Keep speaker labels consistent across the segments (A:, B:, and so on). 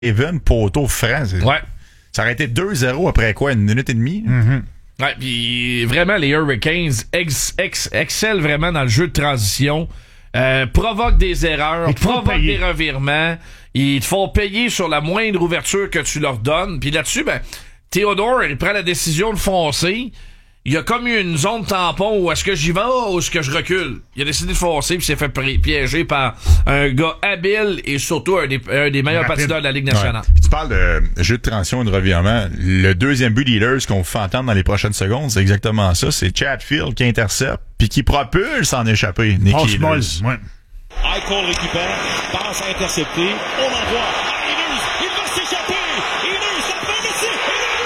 A: Even poteau franc.
B: Ouais.
A: Ça aurait été 2-0 après quoi, une minute et demie?
B: Mm-hmm. Ouais, puis vraiment, les Hurricanes excellent vraiment dans le jeu de transition. Provoquent des erreurs, provoquent des revirements. Ils te font payer sur la moindre ouverture que tu leur donnes. Puis là-dessus, Theodore, il prend la décision de foncer. Il y a comme eu une zone tampon où est-ce que j'y vais ou est-ce que je recule. Il a décidé de foncer puis s'est fait piéger par un gars habile et surtout un des meilleurs patineurs de la Ligue nationale.
A: Ouais. Tu parles de jeu de transition et de revirement. Le deuxième but d'Ehlers qu'on vous fait entendre dans les prochaines secondes, c'est exactement ça. C'est Chatfield qui intercepte puis qui propulse en échapper. Nicky Ehlers.
C: Ouais. Eichel récupère, passe interceptée, on l'envoie. Ehlers, il va s'échapper. Ehlers, la fin de tir.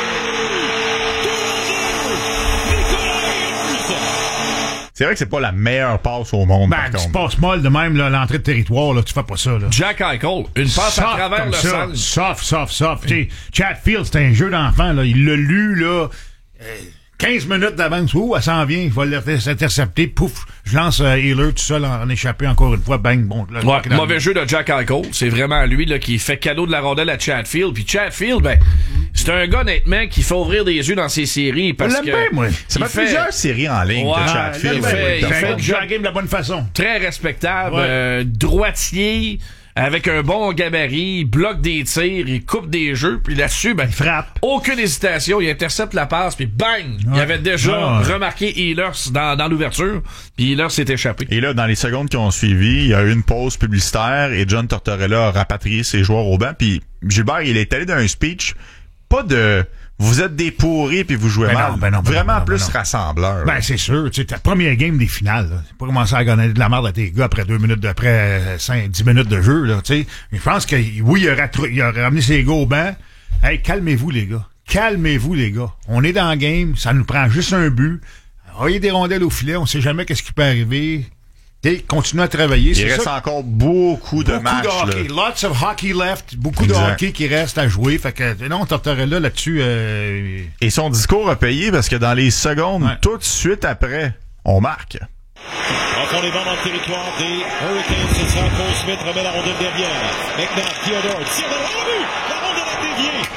A: C'est vrai que c'est pas la meilleure passe au monde.
D: Ben, tu passes molle de même, là, l'entrée de territoire, là, tu fais pas ça, là.
B: Jack Eichel, une passe à travers le sol.
D: Soft. Chatfield, c'est un jeu d'enfant, là. Il l'a lu, là. 15 minutes d'avance. Elle s'en vient. Il va l'intercepter. Pouf. Je lance Ehlers tout seul en échappé encore une fois. Bang. Bon, là,
B: mauvais jeu de Jack Eichel. C'est vraiment lui là qui fait cadeau de la rondelle à Chatfield. Puis Chatfield, c'est un gars, honnêtement, qui fait ouvrir des yeux dans ses séries. Parce que
D: bien, moi.
A: Ça fait plusieurs séries en ligne de Chatfield.
D: Il fait le game de la bonne façon.
B: Très respectable. Droitier. Avec un bon gabarit, il bloque des tirs, il coupe des jeux, puis là-dessus,
D: il frappe.
B: Aucune hésitation, il intercepte la passe, puis bang! Il avait déjà remarqué Ehlers dans l'ouverture, puis Ehlers s'est échappé.
A: Et là, dans les secondes qui ont suivi, il y a eu une pause publicitaire et John Tortorella a rapatrié ses joueurs au banc, puis Gilbert, il est allé dans un speech, pas de... Vous êtes des pourris puis vous jouez mal. Vraiment plus rassembleur.
D: C'est sûr. Tu sais, ta première game des finales, là. C'est pas commencer à gagner de la merde à tes gars après 2 minutes, après 10 minutes de jeu, là, tu sais. Je pense que, oui, il a ramené ses gars au banc. Hey, calmez-vous, les gars. On est dans le game. Ça nous prend juste un but. Envoyez des rondelles au filet. On sait jamais qu'est-ce qui peut arriver. Continuez à travailler.
A: Il reste encore beaucoup de matchs.
D: Beaucoup de hockey. Lots of hockey left. Beaucoup de hockey qui reste à jouer. Fait que, non, Tortorella là-dessus...
A: Et son discours a payé parce que dans les secondes, tout de suite après, on marque.
C: Profondément dans le territoire des Hurricanes. C'est ça. Cole Smith remet la rondelle derrière. Maintenant, Theodore tire de la rondelle a dévié.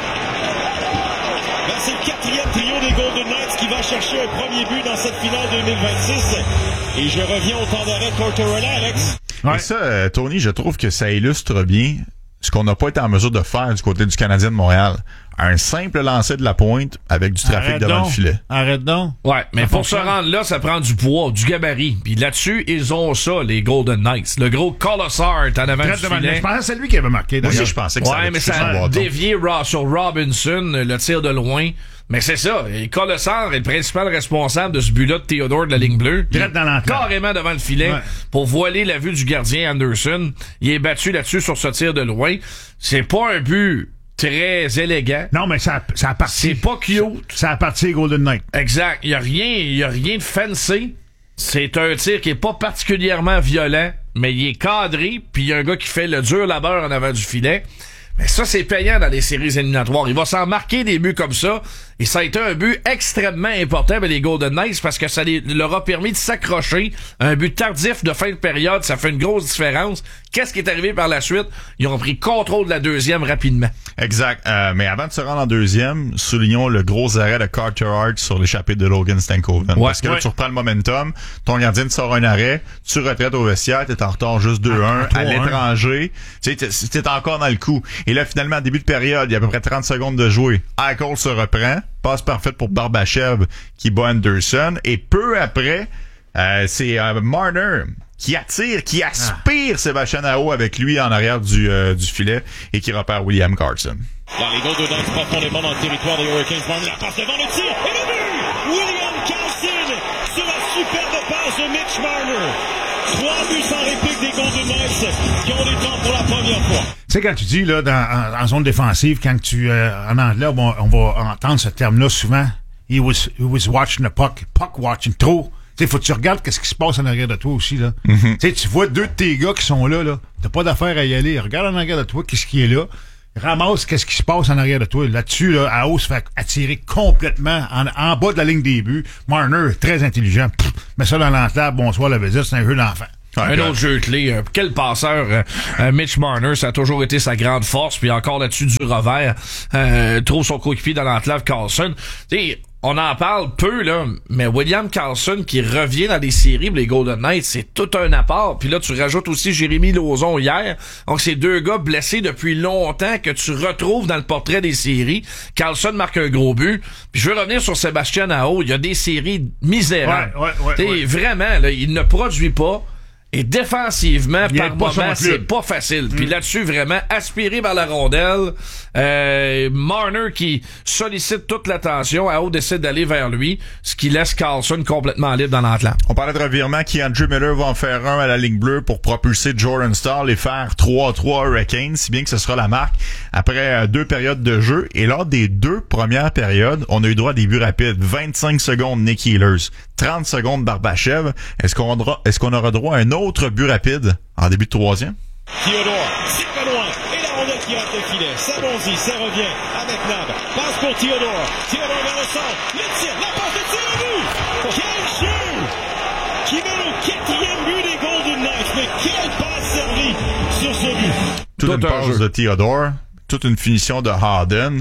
C: C'est le 4e trio des Golden Knights qui va chercher un premier but dans cette finale 2026. Et je reviens au temps d'arrêt de Tortorella, Alex.
A: Et ça, Tony, je trouve que ça illustre bien ce qu'on n'a pas été en mesure de faire du côté du Canadien de Montréal. Un simple lancer de la pointe avec du trafic devant le filet.
D: Arrête donc.
B: Ouais, mais pour se rendre là, ça prend du poids, du gabarit. Puis là-dessus, ils ont ça, les Golden Knights. Le gros Colossard en avant du filet.
D: Je pensais que c'est lui qui avait marqué.
A: Moi aussi, je pensais que ça avait
B: mais ça a dévié sur Robinson, le tir de loin. Mais c'est ça. Et Colossard est le principal responsable de ce but-là de Theodore de la ligne bleue. Carrément devant le filet pour voiler la vue du gardien Anderson. Il est battu là-dessus sur ce tir de loin. C'est pas un but très élégant.
D: Non, mais ça a parti.
B: C'est pas cute.
D: Ça a parti Golden Knight.
B: Exact. Il y a rien de fancy. C'est un tir qui est pas particulièrement violent, mais il est cadré, puis il y a un gars qui fait le dur labeur en avant du filet. Mais ça, c'est payant dans les séries éliminatoires. Il va s'en marquer des buts comme ça. Et ça a été un but extrêmement important pour les Golden Knights parce que ça leur a permis de s'accrocher. Un but tardif de fin de période, ça fait une grosse différence. Qu'est-ce qui est arrivé par la suite? Ils ont pris contrôle de la deuxième rapidement.
A: Exact. Mais avant de se rendre en deuxième, soulignons le gros arrêt de Carter Hart sur l'échappée de Logan Stankoven. Parce que là, tu reprends le momentum, ton gardien te sort un arrêt, tu retraites au vestiaire, t'es en retard juste 2-1 à l'étranger. Tu sais, t'es encore dans le coup. Et là, finalement, début de période, il y a à peu près 30 secondes de jouer. Eichel se reprend. Passe parfaite pour Barbashev qui bat Anderson. Et peu après, c'est Marner qui aspire Sébastien Aho avec lui en arrière du filet et qui repère William Karlsson.
C: Là, les Golden Knights profondément dans le territoire des Hurricanes. Marner la passe devant le tir et le but! William Karlsson sur la superbe passe de Mitch Marner. 3 buts sans réplique des Golden Knights qui ont les temps pour la première fois.
D: Tu sais, quand tu dis, là, en zone défensive, quand tu, en anglais, on va entendre ce terme-là souvent. He was watching the puck watching trop. Tu sais, faut que tu regardes qu'est-ce qui se passe en arrière de toi aussi, là. Tu sais, tu vois 2 de tes gars qui sont là. T'as pas d'affaire à y aller. Regarde en arrière de toi, qu'est-ce qui est là. Ramasse qu'est-ce qui se passe en arrière de toi. Là-dessus, là, Aho se fait attirer complètement en bas de la ligne des buts. Marner, très intelligent. Mets ça dans l'entrave, bonsoir la visite, c'est un jeu d'enfant.
B: Un autre jeu clé. Quel passeur, Mitch Marner, ça a toujours été sa grande force. Puis encore là-dessus du revers, trouve son coéquipier dans l'enclave Carlson. T'sais, on en parle peu, là, mais William Karlsson qui revient dans les séries pour les Golden Knights, c'est tout un apport. Puis là, tu rajoutes aussi Jérémy Lauzon hier. Donc, c'est deux gars blessés depuis longtemps que tu retrouves dans le portrait des séries. Karlsson marque un gros but. Puis je veux revenir sur Sébastien Aho. Il y a des séries misérables. Ouais. Vraiment, là, il ne produit pas. Et défensivement, par moment, c'est pas facile. Puis là-dessus, vraiment, aspiré par la rondelle. Marner qui sollicite toute l'attention. Aho décide d'aller vers lui, ce qui laisse Karlsson complètement libre dans l'entente.
A: On parlait de revirement. Andrew Miller va en faire un à la ligne bleue pour propulser Jordan Staal et faire 3-3 Hurricanes, si bien que ce sera la marque après 2 périodes de jeu. Et lors des 2 premières périodes, on a eu droit à des buts rapides. 25 secondes Nick Ehlers, 30 secondes Barbachev. Est-ce qu'on aura droit à un autre but rapide en début de troisième?
C: Theodore, c'est pas loin. Et la rondelle qui rate le filet. Ça bonzi, ça revient avec Nab. Passe pour Theodore. Theodore vers le centre. Le tir, la passe de tir au but. Quel jeu! Qui met le 4e but des Golden Knights. Mais quelle passe servie sur ce but.
A: Toute une passe de Theodore. Toute une finition de Harden.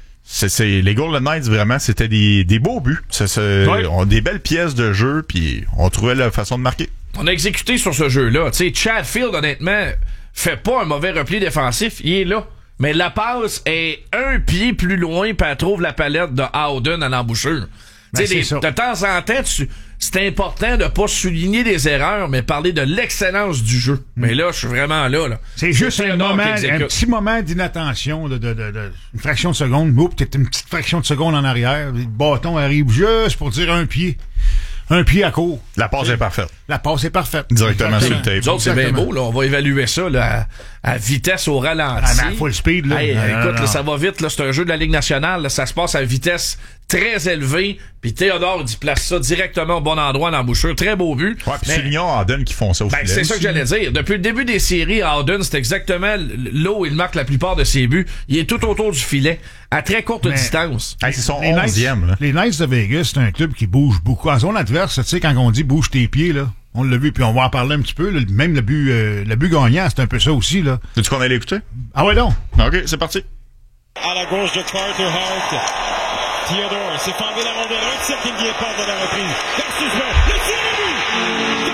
A: Les Golden Knights, vraiment, c'était des beaux buts. On a des belles pièces de jeu, puis on trouvait la façon de marquer.
B: On a exécuté sur ce jeu-là. Tu sais, Chatfield, honnêtement, fait pas un mauvais repli défensif. Il est là. Mais la passe est un pied plus loin, puis elle trouve la palette de Howden à l'embouchure. Ben, de temps en temps, c'est important de pas souligner des erreurs, mais parler de l'excellence du jeu. Mais là, je suis vraiment là.
D: C'est juste un petit moment d'inattention, une fraction de seconde. Peut-être une petite fraction de seconde en arrière. Le bâton arrive juste pour dire un pied. Un pied à court.
A: La passe est parfaite.
D: La passe est parfaite.
A: Directement sur le tape.
B: Nous autres, c'est bien beau, là. On va évaluer ça, là, à vitesse au ralenti.
D: À full speed, là.
B: Écoute, là, ça va vite, là. C'est un jeu de la Ligue nationale, là. Ça se passe à vitesse très élevée. Puis Théodore, il place ça directement au bon endroit dans l'embouchure. Très beau but.
A: Ouais, puis soulignons Harden qui font ça au filet.
B: C'est ça que j'allais dire. Depuis le début des séries, Harden, c'est exactement là où il marque la plupart de ses buts. Il est tout autour du filet, à très courte distance.
A: C'est son 11e, là.
D: Les Knights de Vegas, c'est un club qui bouge beaucoup. En zone adverse, tu sais, quand on dit bouge tes pieds, là, on l'a vu, puis on va en parler un petit peu. Là, même le but gagnant, c'est un peu ça aussi, là.
A: Veux-tu qu'on allait écouter?
D: Ah ouais, donc.
A: OK, c'est parti.
C: À la gauche de Carter Hart. Theodore s'est fendu la rondelle. Un tir qui ne vient pas de la reprise. Gostisbehere, le tir au but!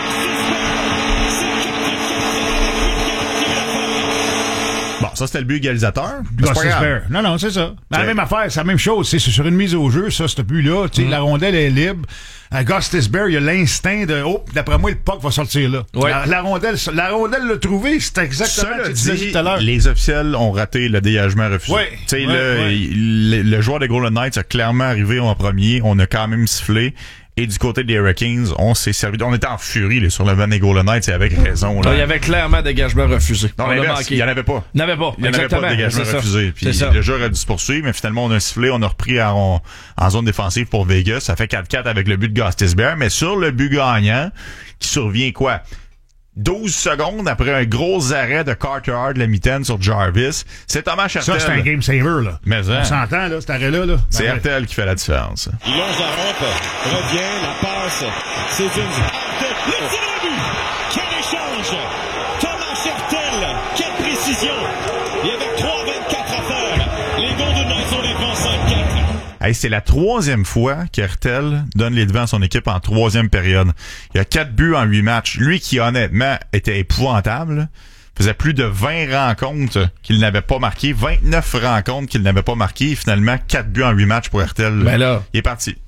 A: Bon, ça, c'était le but égalisateur.
D: Gostisbehere. Non, c'est ça. Mais la même affaire, c'est la même chose. C'est sur une mise au jeu, ça, ce but-là. La rondelle est libre. Gostisbehere, il a l'instinct de d'après moi, le puck va sortir là.
B: Ouais.
D: La rondelle l'a trouvé, c'est exactement ce que tu disais tout à l'heure.
A: Les officiels ont raté le dégagement refusé.
D: Ouais.
A: Le joueur des Golden Knights a clairement arrivé en premier. On a quand même sifflé. Et du côté des Hurricanes, on s'est servi. On était en furie là, sur le van des Golden Knights et avec raison. Là.
B: Il y avait clairement dégagement refusé.
A: Non, il n'y en avait pas.
B: Il n'y en avait pas.
A: Il n'y en avait pas de dégagement refusé. Puis le jeu aurait dû se poursuivre, mais finalement, on a sifflé, on a repris en zone défensive pour Vegas. Ça fait 4-4 avec le but de Gostisbehere. Mais sur le but gagnant, qui survient quoi? 12 secondes après un gros arrêt de Carter Hart de la mitaine sur Jarvis. C'est Thomas Hertel.
D: Ça, c'est un game saver, là.
A: Mais
D: on s'entend, là, cet arrêt-là. Là.
A: C'est Hertel qui fait la différence.
C: Il longe la rampe, revient, la passe. C'est une... Le tir au but! Quel échange! Thomas Hertel! Quelle précision! Il y avait 3-24 à faire. Les Golden Knights sont les devants 5-4.
A: Hey, c'est la 3e fois qu'Hertel donne les devants à son équipe en 3e période. Il y a 4 buts en 8 matchs. Lui qui, honnêtement, était épouvantable, faisait plus de 20 rencontres qu'il n'avait pas marqué, 29 rencontres qu'il n'avait pas marqué, et finalement 4 buts en 8 matchs pour Hertel.
B: Ben là,
A: il est parti.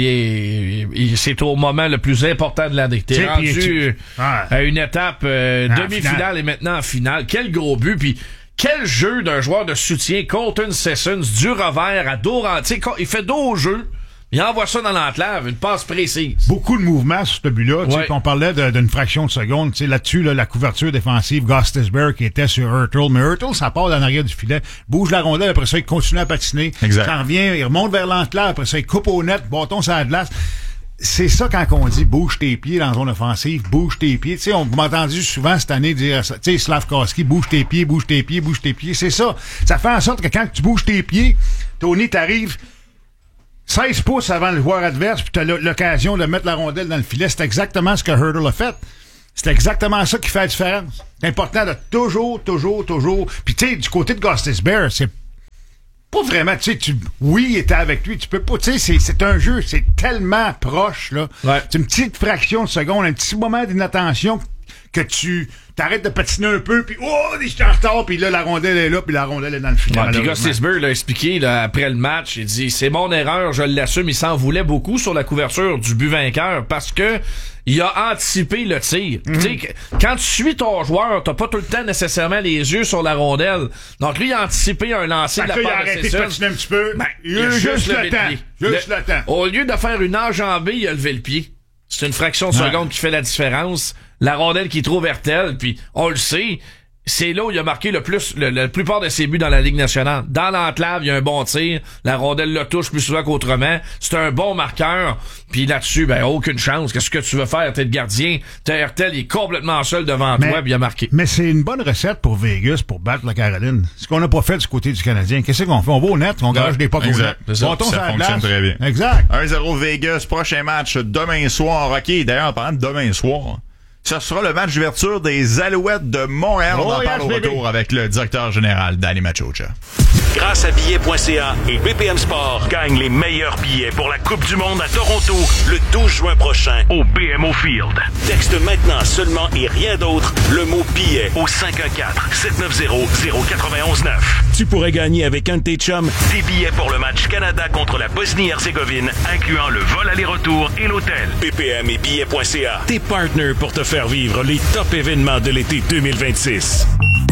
B: C'est au moment le plus important de l'année. T'es rendu à une étape demi-finale et maintenant en finale. Quel gros but, puis quel jeu d'un joueur de soutien, Colton Sissons, du revers à dos rentier. Il fait dos au jeu. Il envoie ça dans l'enclave, une passe précise.
D: Beaucoup de mouvements sur ce but-là. Ouais. On parlait d'une fraction de seconde. Là-dessus, la couverture défensive, Gostisbehere qui était sur Hertel. Mais Hertel, ça part dans l'arrière du filet. Bouge la rondelle, après ça, il continue à patiner.
A: Exact.
D: Ça revient, il remonte vers l'enclave, après ça, il coupe au net, bâton sur la glace. C'est ça quand on dit bouge tes pieds dans la zone offensive, bouge tes pieds. Tu sais, on m'a entendu souvent cette année dire ça. Tu sais, Slavkovski, bouge tes pieds, bouge tes pieds, bouge tes pieds. C'est ça. Ça fait en sorte que quand tu bouges tes pieds, Tony, t'arrives 16 pouces avant le joueur adverse, puis t'as l'occasion de mettre la rondelle dans le filet. C'est exactement ce que Hertel a fait. C'est exactement ça qui fait la différence. C'est important de toujours. Puis tu sais, du côté de Gostis Bear, c'est pas vraiment, tu sais, oui, il était avec lui, tu peux pas, tu sais, c'est un jeu, c'est tellement proche, là.
B: Ouais.
D: C'est une petite fraction de seconde, un petit moment d'inattention que tu t'arrêtes de patiner un peu, puis je suis en retard, puis là, la rondelle est là, puis la rondelle est dans le filet.
B: Puis Gostis Bear l'a expliqué là, après le match, il dit, c'est mon erreur, je l'assume, il s'en voulait beaucoup sur la couverture du but vainqueur, parce que il a anticipé le tir. Tu sais, quand tu suis ton joueur, t'as pas tout le temps nécessairement les yeux sur la rondelle. Donc lui, il a anticipé un lancer de la part de
D: arrêté de patiner un petit peu.
B: Ben,
D: il a juste le temps. Juste le temps.
B: Au lieu de faire une enjambée, il a levé le pied. C'est une fraction de seconde qui fait la différence. La rondelle qui trouve Hertel, puis on le sait, c'est là où il a marqué le plus, la plupart de ses buts dans la Ligue nationale. Dans l'enclave, il y a un bon tir. La rondelle le touche plus souvent qu'autrement. C'est un bon marqueur. Puis là-dessus, ben, aucune chance. Qu'est-ce que tu veux faire? T'es le gardien. T'as Hertel, il est complètement seul devant toi, puis il a marqué.
D: Mais c'est une bonne recette pour Vegas pour battre la Caroline. Ce qu'on n'a pas fait du côté du Canadien. Qu'est-ce qu'on fait? On va au net, on gage des pucks au net.
A: Ça fonctionne très bien.
D: Exact.
A: 1-0 Vegas, prochain match demain soir. OK, d'ailleurs, en parlant de demain soir, ce sera le match d'ouverture des Alouettes de Montréal. On en parle au retour avec le directeur général, Danny Machocha.
E: Grâce à billets.ca et BPM Sport, gagne les meilleurs billets pour la Coupe du Monde à Toronto le 12 juin prochain au BMO Field. Texte maintenant seulement et rien d'autre le mot billet au 514-790-0919. Tu pourrais gagner avec un de tes chums des billets pour le match Canada contre la Bosnie-Herzégovine, incluant le vol aller-retour et l'hôtel. BPM et billets.ca, tes partners pour te faire vivre les top événements de l'été 2026.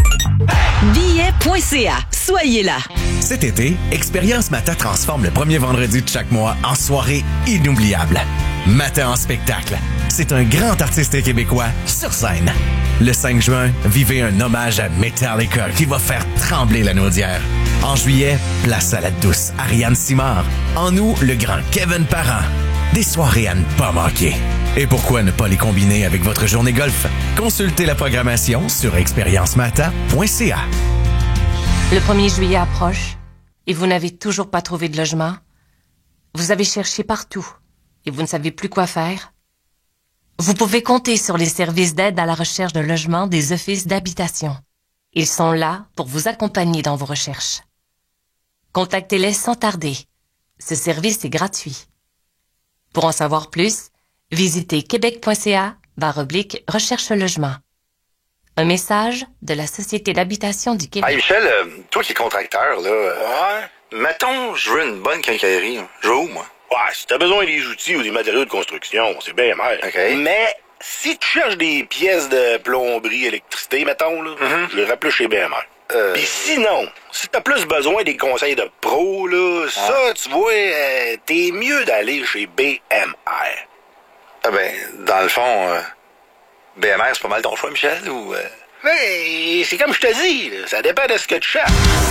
F: Billets.ca. Soyez là.
G: Cet été, Expérience Mata transforme le premier vendredi de chaque mois en soirée inoubliable. Mata en spectacle. C'est un grand artiste québécois sur scène. Le 5 juin, vivez un hommage à Metallica qui va faire trembler la Naudière. En juillet, place à la douce Ariane Simard. En août, le grand Kevin Parent. Des soirées à ne pas manquer. Et pourquoi ne pas les combiner avec votre journée golf? Consultez la programmation sur expériencemata.ca.
H: Le 1er juillet approche et vous n'avez toujours pas trouvé de logement. Vous avez cherché partout et vous ne savez plus quoi faire. Vous pouvez compter sur les services d'aide à la recherche de logement des offices d'habitation. Ils sont là pour vous accompagner dans vos recherches. Contactez-les sans tarder. Ce service est gratuit. Pour en savoir plus, visitez québec.ca/recherche logement. Un message de la Société d'habitation du Québec.
I: Hey Michel, toi qui es contracteur, là, mettons, je veux une bonne quincaillerie. Je veux où, moi?
J: Ouais, si t'as besoin des outils ou des matériaux de construction, c'est bien mal.
I: OK.
J: Mais si tu cherches des pièces de plomberie, électricité, mettons, là, je les rappelle chez BMR. Pis sinon, si t'as plus besoin des conseils de pro, là, ça, tu vois, t'es mieux d'aller chez BMR.
I: Ah ben, dans le fond, BMR, c'est pas mal ton choix, Michel, ou...
J: Mais c'est comme je te dis, là, ça dépend de ce que tu cherches.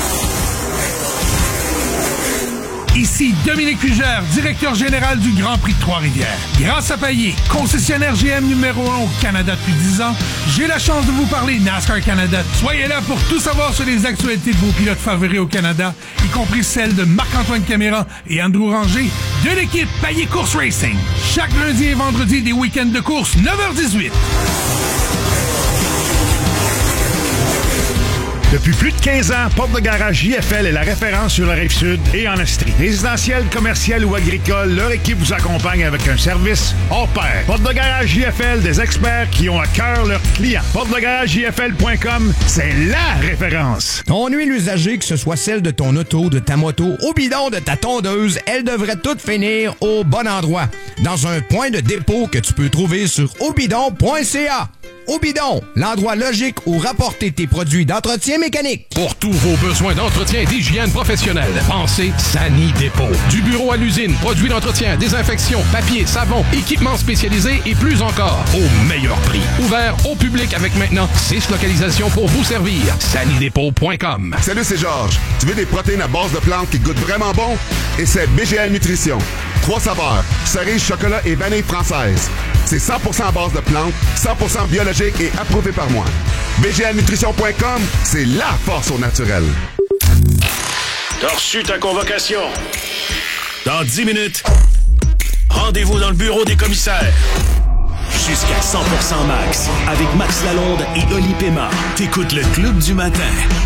K: Ici Dominique Fugère, directeur général du Grand Prix de Trois-Rivières. Grâce à Payet, concessionnaire GM numéro 1 au Canada depuis 10 ans, j'ai la chance de vous parler NASCAR Canada. Soyez là pour tout savoir sur les actualités de vos pilotes favoris au Canada, y compris celles de Marc-Antoine Caméra et Andrew Ranger, de l'équipe Payet Course Racing. Chaque lundi et vendredi des week-ends de course, 9h18.
D: Depuis plus de 15 ans, Porte de Garage JFL est la référence sur la Rive-Sud et en Estrie. Résidentiel, commercial ou agricole, leur équipe vous accompagne avec un service hors pair. Porte de Garage JFL, des experts qui ont à cœur leurs clients. PorteDeGarageJFL.com, c'est la référence.
L: Ton huile usagée, que ce soit celle de ton auto, de ta moto, au bidon de ta tondeuse, elle devrait toutes finir au bon endroit. Dans un point de dépôt que tu peux trouver sur obidon.ca. Au bidon, l'endroit logique où rapporter tes produits d'entretien mécanique.
M: Pour tous vos besoins d'entretien et d'hygiène professionnelle, pensez Sani Dépôt. Du bureau à l'usine, produits d'entretien, désinfection, papier, savon, équipements spécialisés et plus encore, au meilleur prix. Ouvert au public avec maintenant 6 localisations pour vous servir. SaniDépôt.com.
N: Salut, c'est Georges. Tu veux des protéines à base de plantes qui goûtent vraiment bon? Et c'est BGL Nutrition. 3 saveurs, cerise, chocolat et vanille française. C'est 100% à base de plantes, 100% biologique et approuvé par moi. BGLnutrition.com, c'est la force au naturel.
E: T'as reçu ta convocation. Dans 10 minutes, rendez-vous dans le bureau des commissaires. Jusqu'à 100% max. Avec Max Lalonde et Oli Pema. T'écoutes le Club du matin.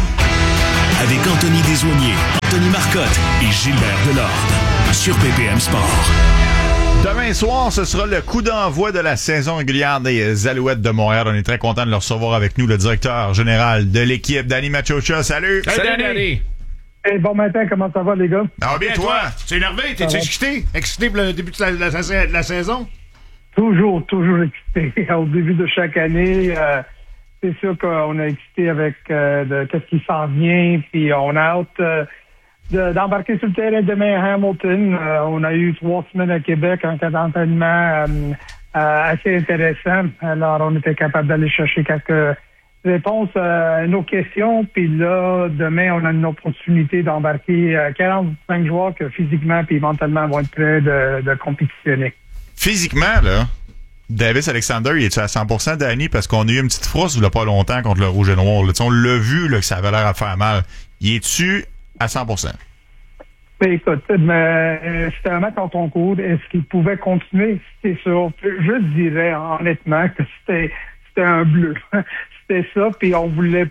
E: Avec Anthony Desaulniers, Anthony Marcotte et Gilbert Delorde. Sur BPM Sport.
A: Demain soir, ce sera le coup d'envoi de la saison régulière des Alouettes de Montréal. On est très content de le recevoir avec nous, le directeur général de l'équipe, Danny Machocha. Salut!
B: Salut, Danny!
F: Hey, bon matin, comment ça va, les gars?
A: Ah, bien, toi?
D: Tu es énervé? T'es-tu excité? Excité pour le début de la saison?
F: Toujours excité. Au début de chaque année, c'est sûr qu'on est excité avec qu'est-ce qui s'en vient, puis on a hâte d'embarquer sur le terrain demain à Hamilton. On a eu 3 semaines à Québec, un cas d'entraînement assez intéressant. Alors, on était capable d'aller chercher quelques réponses à nos questions. Puis là, demain, on a une opportunité d'embarquer 45 joueurs que physiquement puis mentalement vont être prêts de compétitionner.
A: Physiquement, là, Davis Alexander, il est-tu à 100%, Danny? Parce qu'on a eu une petite frousse il n'y a pas longtemps contre le Rouge et Noir. Là. On l'a vu là, que ça avait l'air à faire mal. Il est-tu à 100%?
F: Ben, écoute, c'était un match en concours. Est-ce qu'il pouvait continuer? C'est sûr. Je dirais honnêtement que c'était un bleu. C'était ça, puis on voulait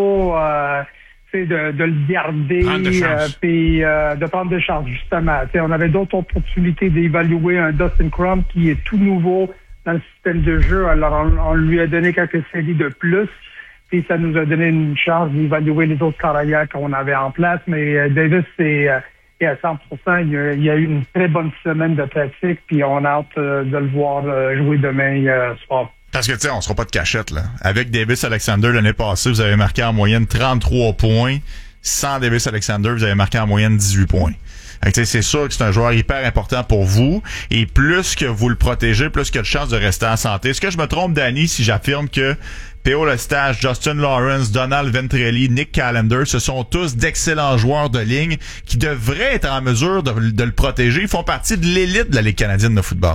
F: pas de le garder puis de prendre des chances, justement. T'sais, on avait d'autres opportunités d'évaluer un Dustin Crum qui est tout nouveau dans le système de jeu. Alors, on lui a donné quelques séries de plus. Puis ça nous a donné une chance d'évaluer les autres carrières qu'on avait en place. Mais Davis, est à 100%. Il y a eu une très bonne semaine de pratique, puis on a hâte de le voir jouer demain soir.
A: Parce que, tu sais, on sera pas de cachette, là. Avec Davis Alexander, l'année passée, vous avez marqué en moyenne 33 points. Sans Davis Alexander, vous avez marqué en moyenne 18 points. C'est sûr que c'est un joueur hyper important pour vous. Et plus que vous le protégez, plus qu'il y a de chances de rester en santé. Est-ce que je me trompe, Danny, si j'affirme que P.O. Lestage, Justin Lawrence, Donald Ventrelli, Nick Callender, ce sont tous d'excellents joueurs de ligne qui devraient être en mesure de le protéger. Ils font partie de l'élite de la Ligue canadienne de football.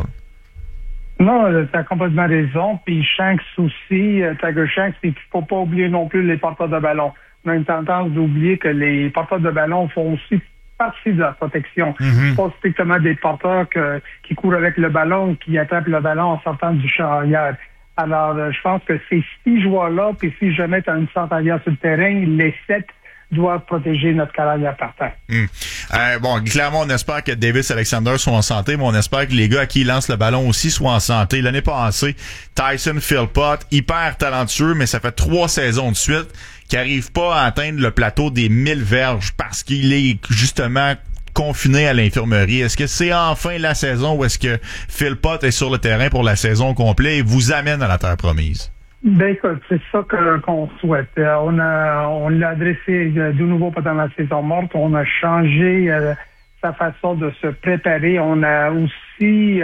F: Non, t'as complètement raison. Puis Shanks aussi, Tiger Shanks, il faut pas oublier non plus les porteurs de ballon. On a une tendance d'oublier que les porteurs de ballon font aussi partie de la protection. Pas strictement des porteurs qui courent avec le ballon, qui attrapent le ballon en sortant du champ arrière. Alors, je pense que ces 6 joueurs-là, puis si jamais tu as une centre arrière sur le terrain, les 7 doivent protéger notre carrière par terre.
A: Bon, clairement, on espère que Davis Alexander soit en santé, mais on espère que les gars à qui il lance le ballon aussi soient en santé. L'année passée, Tyson Philpott, hyper talentueux, mais ça fait 3 saisons de suite qu'il n'arrive pas à atteindre le plateau des 1000 verges parce qu'il est justement confiné à l'infirmerie. Est-ce que c'est enfin la saison où est-ce que Philpott est sur le terrain pour la saison complète et vous amène à la terre promise?
F: Ben écoute, c'est ça qu'on souhaite. On l'a adressé de nouveau pendant la saison morte. On a changé sa façon de se préparer. On a aussi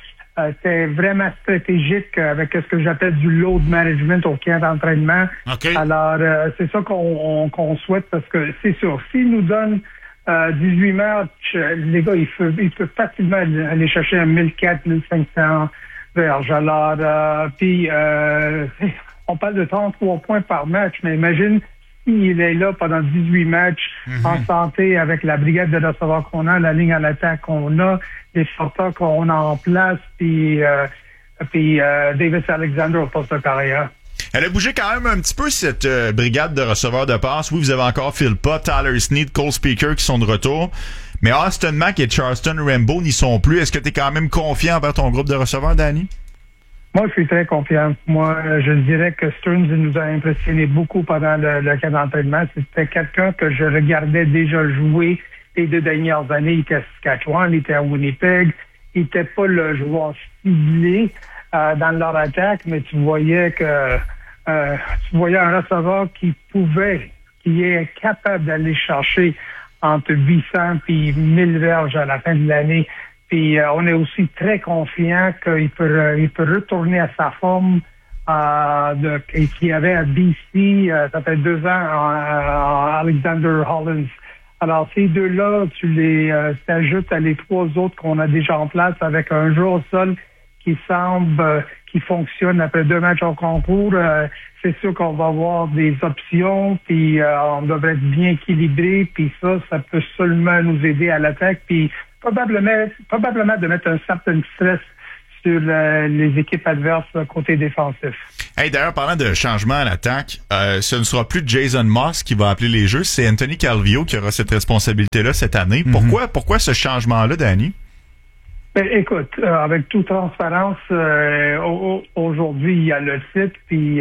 F: été vraiment stratégique avec ce que j'appelle du load management au camp d'entraînement.
D: Okay.
F: Alors, c'est ça qu'on souhaite parce que c'est sûr, s'il nous donne 18 matchs, les gars, ils peuvent facilement aller chercher un 1400, 1500 verges. Alors, puis, on parle de 33 points par match, mais imagine s'il est là pendant 18 matchs en santé avec la brigade de receveurs qu'on a, la ligne à l'attaque qu'on a, les sorteurs qu'on a en place, puis Davis Alexander au poste de carrière.
A: Elle a bougé quand même un petit peu, cette brigade de receveurs de passe. Oui, vous avez encore Philpott, Tyler Snead, Cole Speaker qui sont de retour. Mais Austin Mack et Charleston Rambo n'y sont plus. Est-ce que tu es quand même confiant envers ton groupe de receveurs, Danny?
F: Moi, je suis très confiant. Moi, je dirais que Stearns nous a impressionné beaucoup pendant le camp d'entraînement. C'était quelqu'un que je regardais déjà jouer les 2 dernières années. Il était à Saskatchewan, il était à Winnipeg. Il n'était pas le joueur ciblé dans leur attaque, mais tu voyais un receveur qui est capable d'aller chercher entre 800 et 1000 verges à la fin de l'année. Puis on est aussi très confiant qu'il peut retourner à sa forme qu'il avait à BC, ça fait 2 ans, en Alexander Hollins. Alors ces 2-là, tu les t'ajoutes à les 3 autres qu'on a déjà en place avec un jeu au sol qui semble qui fonctionne après 2 matchs en concours. C'est sûr qu'on va avoir des options, puis on devrait être bien équilibré, puis ça peut seulement nous aider à l'attaque, puis probablement de mettre un certain stress sur les équipes adverses côté défensif.
A: Hey, d'ailleurs, parlant de changement à l'attaque, ce ne sera plus Jason Moss qui va appeler les jeux, c'est Anthony Calvillo qui aura cette responsabilité-là cette année. Pourquoi ce changement-là, Danny?
F: Ben, écoute, avec toute transparence, aujourd'hui, il y a le site, puis il y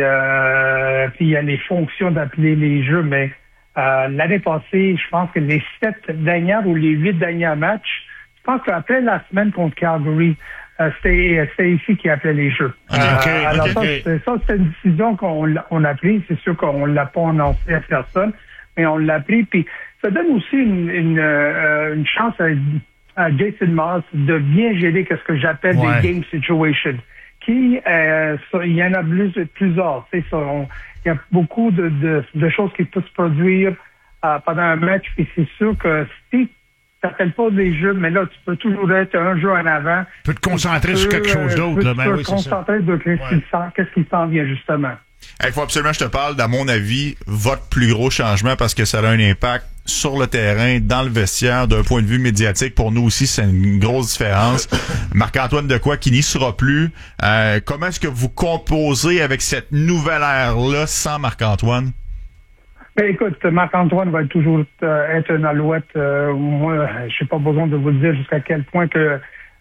F: a les fonctions d'appeler les jeux, mais l'année passée, je pense que les 7 dernières ou les 8 derniers matchs, je pense qu'après la semaine contre Calgary, c'était ici qui appelait les jeux. Alors ça, c'est une décision qu'on a prise. C'est sûr qu'on l'a pas annoncé à personne, mais on l'a pris. Puis ça donne aussi une chance à Jason Moss de bien gérer ce que j'appelle des game situations. Il y en a plusieurs. Il y a beaucoup de choses qui peuvent se produire pendant un match. Puis c'est sûr que si tu n'appelles pas des jeux, mais là, tu peux toujours être un jeu en avant.
D: Tu peux te concentrer sur quelque chose d'autre.
F: Tu peux te concentrer sur qu'est-ce qui s'en vient, justement.
A: Il faut absolument que je te parle, d'à mon avis, votre plus gros changement parce que ça a un impact sur le terrain, dans le vestiaire, d'un point de vue médiatique. Pour nous aussi, c'est une grosse différence. Marc-Antoine Dequoy qui n'y sera plus. Comment est-ce que vous composez avec cette nouvelle ère-là sans Marc-Antoine?
F: Ben, écoute, Marc-Antoine va toujours être une alouette. Moi, je n'ai pas besoin de vous dire jusqu'à quel point que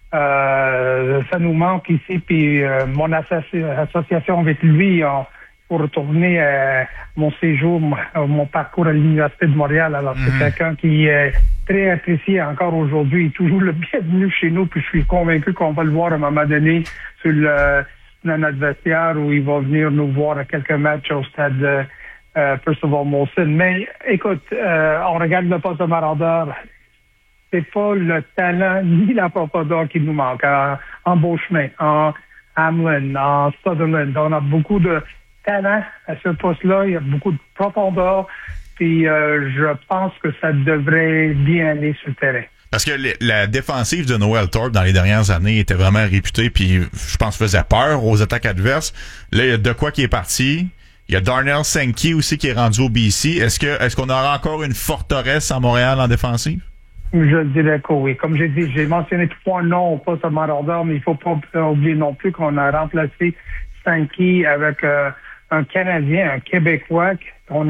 F: ça nous manque ici. Puis mon association avec lui, pour retourner à mon séjour, mon parcours à l'Université de Montréal. Alors, c'est quelqu'un qui est très apprécié encore aujourd'hui. Il est toujours le bienvenu chez nous. Puis je suis convaincu qu'on va le voir à un moment donné sur dans notre vestiaire où il va venir nous voir à quelques matchs au stade Percival Molson. Mais écoute, on regarde le poste de maraudeur. C'est pas le talent ni la profondeur qui nous manque. En Beauchemin, en Hamlin, en Sutherland, on a beaucoup de talent à ce poste-là. Il y a beaucoup de profondeur. Puis je pense que ça devrait bien aller sur le terrain.
A: Parce que la défensive de Noel Thorpe dans les dernières années était vraiment réputée, puis je pense faisait peur aux attaques adverses. Là, il y a Dequoy qui est parti. Il y a Darnell Sankey aussi qui est rendu au BC. Est-ce qu'on aura encore une forteresse à Montréal en défensive?
F: Je dirais que oui. Comme j'ai dit, j'ai mentionné 3 noms au poste de maraudeur, mais il faut pas oublier non plus qu'on a remplacé Sankey avec un Canadien, un Québécois qu'on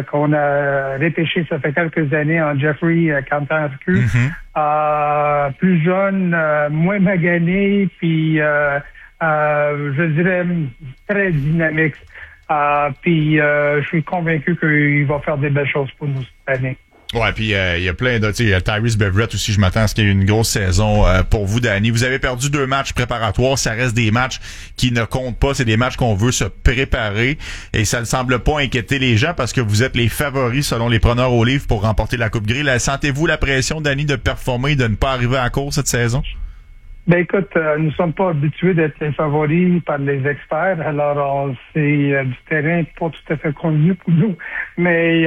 F: a repêché ça fait quelques années en Jeffrey Cantan-Arcu. Plus jeune, moins magané, puis je dirais très dynamique. Puis je suis convaincu qu'il va faire des belles choses pour nous cette année.
A: Ouais, puis il y a plein de, tu sais, Tyrese Beverett aussi, je m'attends à ce qu'il y ait une grosse saison pour vous, Danny. Vous avez perdu 2 matchs préparatoires, ça reste des matchs qui ne comptent pas, c'est des matchs qu'on veut se préparer et ça ne semble pas inquiéter les gens parce que vous êtes les favoris selon les preneurs au livre pour remporter la Coupe Grey. Sentez-vous la pression, Danny, de performer, de ne pas arriver à court cette saison?
F: Ben écoute, nous sommes pas habitués d'être les favoris par les experts, alors c'est du terrain pas tout à fait connu pour nous, mais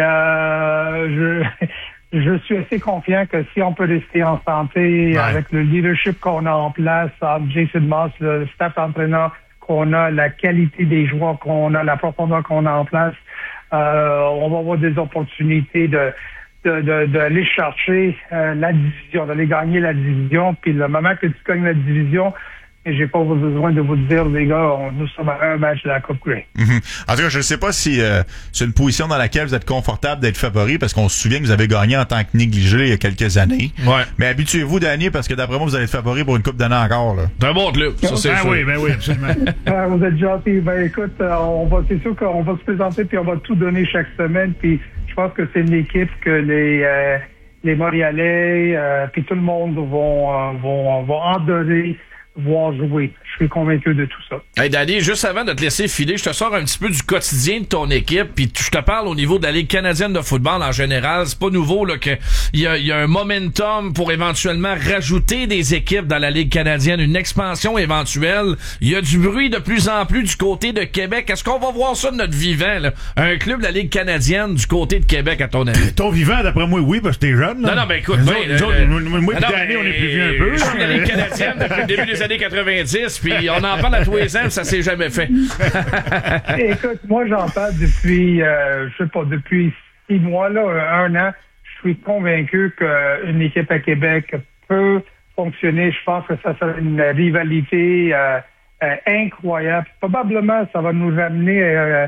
F: je suis assez confiant que si on peut rester en santé avec le leadership qu'on a en place, Jason Moss, le staff d'entraîneur qu'on a, la qualité des joueurs qu'on a, la profondeur qu'on a en place, on va avoir des opportunités d'aller chercher la division, d'aller gagner la division. Puis le moment que tu gagnes la division, et j'ai pas besoin de vous dire, les gars, nous sommes à un match de la Coupe Grey.
A: En tout cas, je ne sais pas si c'est une position dans laquelle vous êtes confortable d'être favori, parce qu'on se souvient que vous avez gagné en tant que négligé il y a quelques années. Ouais. Mais habituez-vous, Danny, parce que d'après moi, vous allez être favori pour une coupe d'année encore. Là.
B: C'est un bon club, ça c'est sûr.
D: Oui, absolument.
F: Vous êtes gentils. Ben écoute, c'est sûr qu'on va se présenter puis on va tout donner chaque semaine. Puis je pense que c'est une équipe que les Montréalais puis tout le monde vont adorer voir jouer. Je suis convaincu de tout ça.
B: Hey Danny, juste avant de te laisser filer, je te sors un petit peu du quotidien de ton équipe, puis je te parle au niveau de la Ligue canadienne de football en général. C'est pas nouveau là que il y a un momentum pour éventuellement rajouter des équipes dans la Ligue canadienne, une expansion éventuelle. Il y a du bruit de plus en plus du côté de Québec. Est-ce qu'on va voir ça de notre vivant, là? Un club de la Ligue canadienne du côté de Québec, à ton avis?
D: Ton vivant, d'après moi, oui, parce que t'es jeune. Là.
B: Non, ben écoute,
D: moi et Danny, on est plus vieux un peu.
B: Je suis de la Ligue canadienne depuis le début des années 90, puis on en parle à tous les ans, ça s'est jamais fait.
F: Écoute, moi j'en parle depuis, depuis 6 mois, là, 1 an. Je suis convaincu qu'une équipe à Québec peut fonctionner. Je pense que ça sera une rivalité incroyable. Probablement, ça va nous amener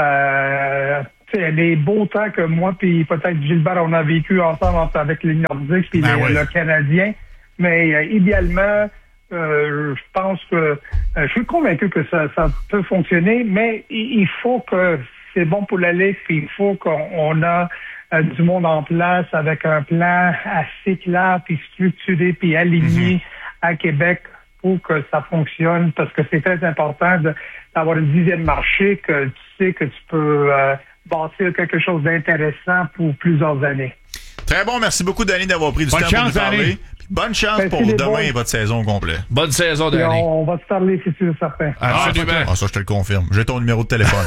F: les beaux temps que moi puis peut-être Gilbert, on a vécu ensemble avec les Nordiques puis le Canadien. Mais idéalement, je pense que je suis convaincu que ça peut fonctionner, mais il faut que c'est bon pour la Ligue, puis il faut qu'on a du monde en place avec un plan assez clair, puis structuré, puis aligné à Québec pour que ça fonctionne, parce que c'est très important d'avoir une 10e marché que tu sais que tu peux bâtir quelque chose d'intéressant pour plusieurs années.
A: Très bon, merci beaucoup, Danny, d'avoir pris du temps pour nous parler. Bonne chance pour demain et votre saison au complet.
B: Bonne saison, Danny.
F: On va se parler, c'est sûr, certain.
A: Absolument. Ça, je te le confirme. J'ai ton numéro de téléphone.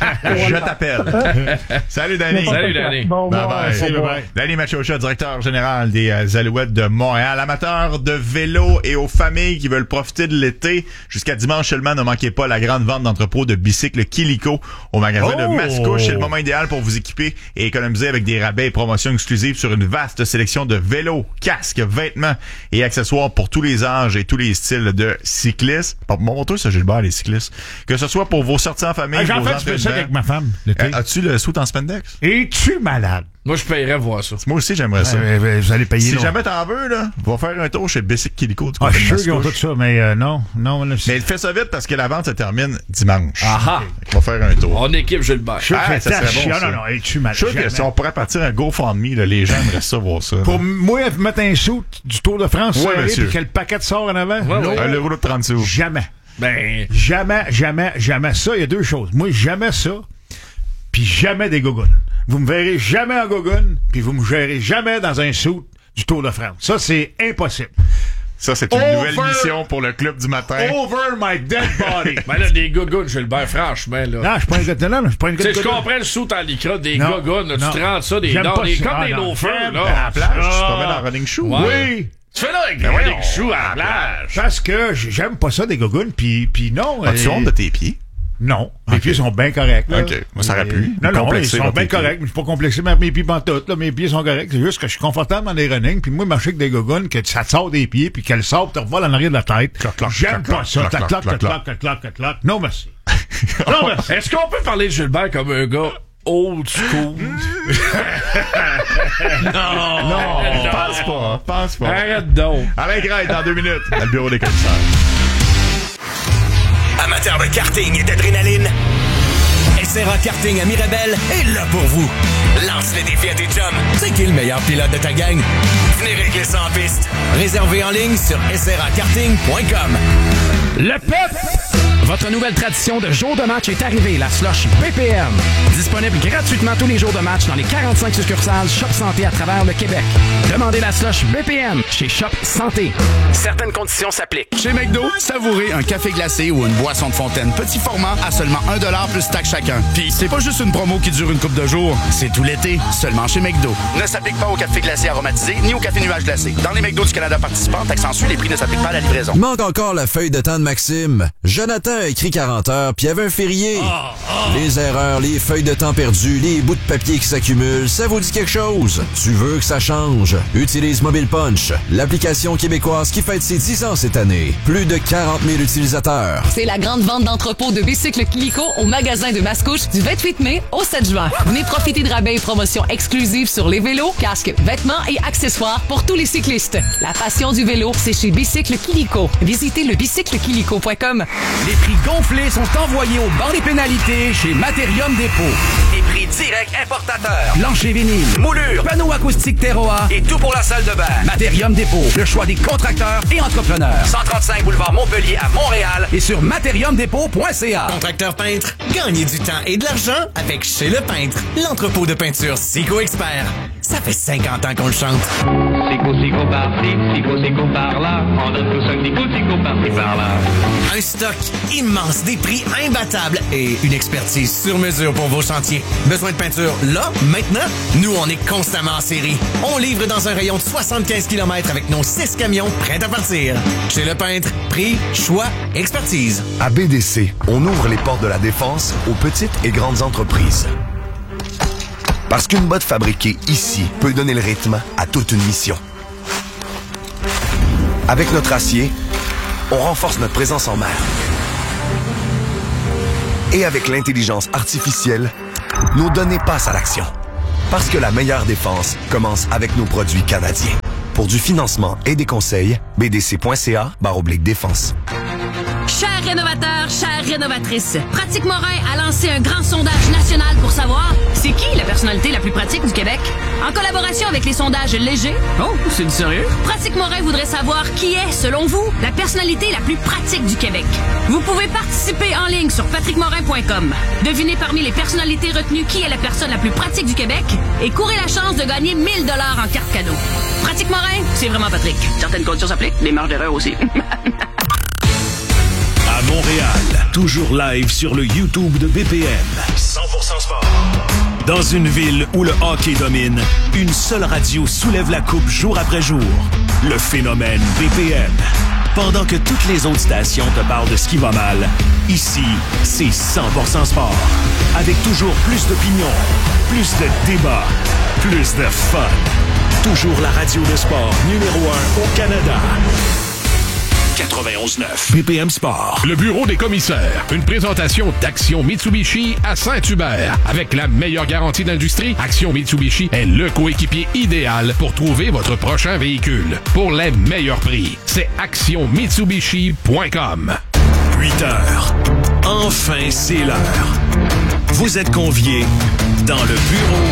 A: Je t'appelle. Salut, Danny.
B: Salut, Danny.
A: Bye-bye. Danny Machocha, directeur général des Alouettes de Montréal. Amateur de vélo et aux familles qui veulent profiter de l'été. Jusqu'à dimanche seulement, ne manquez pas la grande vente d'entrepôt de bicycles Kilico au magasin de Mascouche. C'est le moment idéal pour vous équiper et économiser avec des rabais et promotions exclusives sur une vaste sélection de vélos, casques, vêtements et accessoires pour tous les âges et tous les styles de cyclistes. Montre-toi ça, Gilbert, les cyclistes. Que ce soit pour vos sorties en famille,
D: j'en
A: vos
D: fais un peu ça avec ma femme l'été.
A: As-tu le suit en spandex?
D: Es-tu malade?
B: Moi, je paierais voir ça.
A: Moi aussi, j'aimerais ça.
D: Vous allez payer.
A: Si jamais t'en veux, là, va faire un tour chez Bicycle Kilico.
D: Je suis sûr qu'ils ont tout ça, mais non.
A: Mais fais ça vite parce que la vente se termine dimanche.
B: Aha!
A: On va faire un tour.
B: On équipe Gilbert.
A: Ça serait bon, ça.
D: Non, es-tu malade?
A: Je suis sûr que si on pourrait partir un GoFundMe, là, les gens aimeraient ça voir ça.
D: Pour moi, mettre un sou du Tour de France,
A: monsieur.
D: puis que le paquet sort en avant?
A: Un euro de 30 sous.
D: Jamais. Jamais. Ça, il y a deux choses. Moi, jamais ça, puis jamais des gogoons. Vous me verrez jamais en gogoon, puis vous me verrez jamais dans un suit du Tour de France. Ça, c'est impossible.
A: Ça, c'est une nouvelle mission pour le club du matin.
D: Over my dead body.
B: Ben là, des gogoons, Gilbert, franchement, là.
D: Non, je suis pas un gars de là. Je suis pas un gars de
B: je comprends le sou en lycra, des gogoons, tu te rends ça, des comme des loafers, là.
A: À la plage, tu te promènes en running shoe.
D: Oui.
B: Tu fais là avec des running shoes à la plage.
D: Parce que j'aime pas ça, des gogoons, puis non.
A: As-tu honte de tes pieds?
D: Non. Mes pieds sont bien corrects. Là.
A: OK. Moi, ça aurait pu.
D: Non, ils sont bien corrects. Mais je suis pas complexé avec mes pieds pantoutes. Là. Mes pieds sont corrects. C'est juste que je suis confortable dans des running. Puis moi, marcher avec des gogoons, que ça te sort des pieds, puis qu'elle sort, te revole en arrière de la tête. J'aime pas ça. Clac. Non, merci.
B: Non, merci. Est-ce qu'on peut parler de Gilbert comme un gars old school?
A: Non. Pense pas.
B: Arrête donc.
A: Alain Graille, dans 2 minutes, dans le bureau des commissaires.
G: Amateur de karting et d'adrénaline, SRA Karting à Mirabel est là pour vous. Lance le défi à tes chums. C'est qui le meilleur pilote de ta gang? Venez régler ça en piste. Réservé en ligne sur srakarting.com.
O: Le PEP! Votre nouvelle tradition de jour de match est arrivée, la slush BPM. Disponible gratuitement tous les jours de match dans les 45 succursales Shop Santé à travers le Québec. Demandez la slush BPM chez Shop Santé. Certaines conditions s'appliquent.
P: Chez McDo, savourez un café glacé ou une boisson de fontaine petit format à seulement 1$ plus taxe chacun. Puis c'est pas juste une promo qui dure une couple de jours, c'est tout l'été, seulement chez McDo. Ne s'applique pas au café glacé aromatisé ni au café nuage glacé. Dans les McDo du Canada participants, taxe en les prix ne s'appliquent pas à la livraison.
Q: Il manque encore la feuille de temps de Maxime. Jonathan a écrit 40 heures, puis il y avait un férié. Les erreurs, les feuilles de temps perdues, les bouts de papier qui s'accumulent, ça vous dit quelque chose? Tu veux que ça change? Utilise Mobile Punch, l'application québécoise qui fête ses 10 ans cette année. Plus de 40 000 utilisateurs.
R: C'est la grande vente d'entrepôt de bicycles Kilico au magasin de Mascouche du 28 mai au 7 juin. Venez profiter de rabais et promotions exclusives sur les vélos, casques, vêtements et accessoires pour tous les cyclistes. La passion du vélo, c'est chez Bicycle Kilico. Visitez le bicyclekilico.com.
O: Les prix gonflés sont envoyés au banc des pénalités chez Materium Dépôt.
G: Les prix directs importateurs.
O: Plancher vinyle,
G: moulure,
O: panneaux acoustiques Terroir
G: et tout pour la salle de bain.
O: Materium Dépôt, le choix des contracteurs et entrepreneurs.
G: 135 boulevard Montpellier à Montréal
O: et sur materiumdépôt.ca.
G: Contracteur peintre, gagnez du temps et de l'argent avec Chez Le Peintre, l'entrepôt de peinture Sico Expert. Ça fait 50 ans qu'on le chante.
S: Sico par-ci, Sico par-là. On donne tous un Sico par-ci par-là.
G: Un stock immense, des prix imbattables et une expertise sur mesure pour vos chantiers. Besoin de peinture là, maintenant? Nous, on est constamment en série. On livre dans un rayon de 75 km avec nos 6 camions prêts à partir. Chez Le Peintre, prix, choix, expertise.
T: À BDC, on ouvre les portes de la défense aux petites et grandes entreprises. Parce qu'une botte fabriquée ici peut donner le rythme à toute une mission. Avec notre acier, on renforce notre présence en mer. Et avec l'intelligence artificielle, nos données passent à l'action. Parce que la meilleure défense commence avec nos produits canadiens. Pour du financement et des conseils, bdc.ca/défense.
U: Chers rénovateurs, chères rénovatrices, Pratique Morin a lancé un grand sondage national pour savoir c'est qui la personnalité la plus pratique du Québec. En collaboration avec les sondages légers.
O: Oh, c'est du sérieux?
U: Pratique Morin voudrait savoir qui est, selon vous, la personnalité la plus pratique du Québec. Vous pouvez participer en ligne sur patrickmorin.com. Devinez parmi les personnalités retenues qui est la personne la plus pratique du Québec et courez la chance de gagner 1 000 $ en carte cadeau. Pratique Morin, c'est vraiment Patrick. Certaines conditions s'appliquent, des marges d'erreur aussi.
E: À Montréal, toujours live sur le YouTube de BPM. 100% sport. Dans une ville où le hockey domine, une seule radio soulève la coupe jour après jour. Le phénomène BPM. Pendant que toutes les autres stations te parlent de ce qui va mal, ici, c'est 100% sport. Avec toujours plus d'opinions, plus de débats, plus de fun. Toujours la radio de sport numéro 1 au Canada. 91.9 BPM Sport.
M: Le bureau des commissaires. Une présentation d'Action Mitsubishi à Saint-Hubert. Avec la meilleure garantie d'industrie, Action Mitsubishi est le coéquipier idéal pour trouver votre prochain véhicule. Pour les meilleurs prix, c'est actionmitsubishi.com.
E: 8 heures. Enfin, c'est l'heure. Vous êtes conviés dans le bureau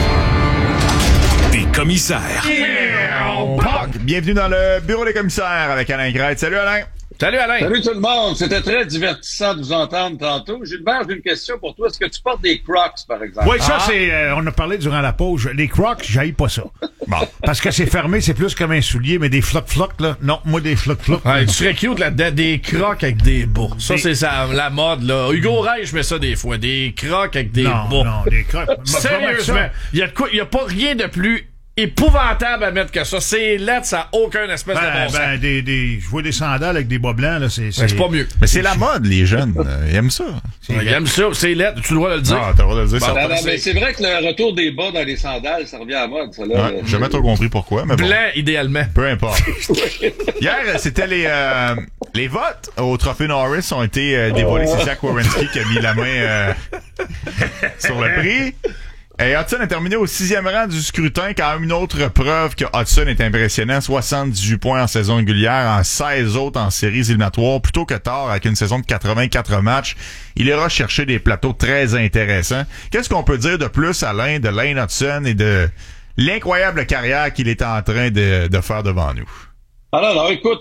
E: des commissaires.
A: Bienvenue dans le bureau des commissaires avec Alain Grette. Salut Alain.
B: Salut Alain.
V: Salut tout le monde. C'était très divertissant de vous entendre tantôt. Gilbert, j'ai une question pour toi. Est-ce que tu portes des Crocs, par exemple?
D: Oui, ça, c'est... on a parlé durant la pause. Les Crocs, j'haïs pas ça. Bon. Parce que c'est fermé, c'est plus comme un soulier, mais des flocs, là. Non, moi, des flocs.
B: Ouais, tu serais cute là-dedans. Des Crocs avec des bas. Ça, c'est ça, la mode, là. Hugo Reich met ça des fois. Des Crocs avec des bas.
D: Non, des Crocs.
B: Sérieusement. Il y a pas rien de plus épouvantable à mettre que ça. C'est laid, ça n'a aucun espèce de bon sens.
D: Je vois des sandales avec des bas blancs, là, c'est
B: pas mieux.
A: Mais c'est la mode, les jeunes. Ils aiment ça.
B: Ils aiment ça. C'est laid. Tu le droit de le dire.
A: Ah, t'as le droit de le dire.
V: Non, mais c'est vrai que le retour des bas dans les sandales, ça revient à la mode, ça, là.
A: Ouais, j'ai jamais trop compris pourquoi, mais bon.
B: Blanc, idéalement.
A: Peu importe. Hier, c'était les votes au Trophée Norris ont été dévoilés. C'est Zach Werenski qui a mis la main sur le prix. Et Hudson a terminé au 6e rang du scrutin, quand même une autre preuve que Hudson est impressionnant. 78 points en saison régulière, en 16 autres en séries éliminatoires. Plutôt que tard, avec une saison de 84 matchs, il ira chercher des plateaux très intéressants. Qu'est-ce qu'on peut dire de plus, Alain, de Lane Hudson et de l'incroyable carrière qu'il est en train de faire devant nous?
V: Alors écoute,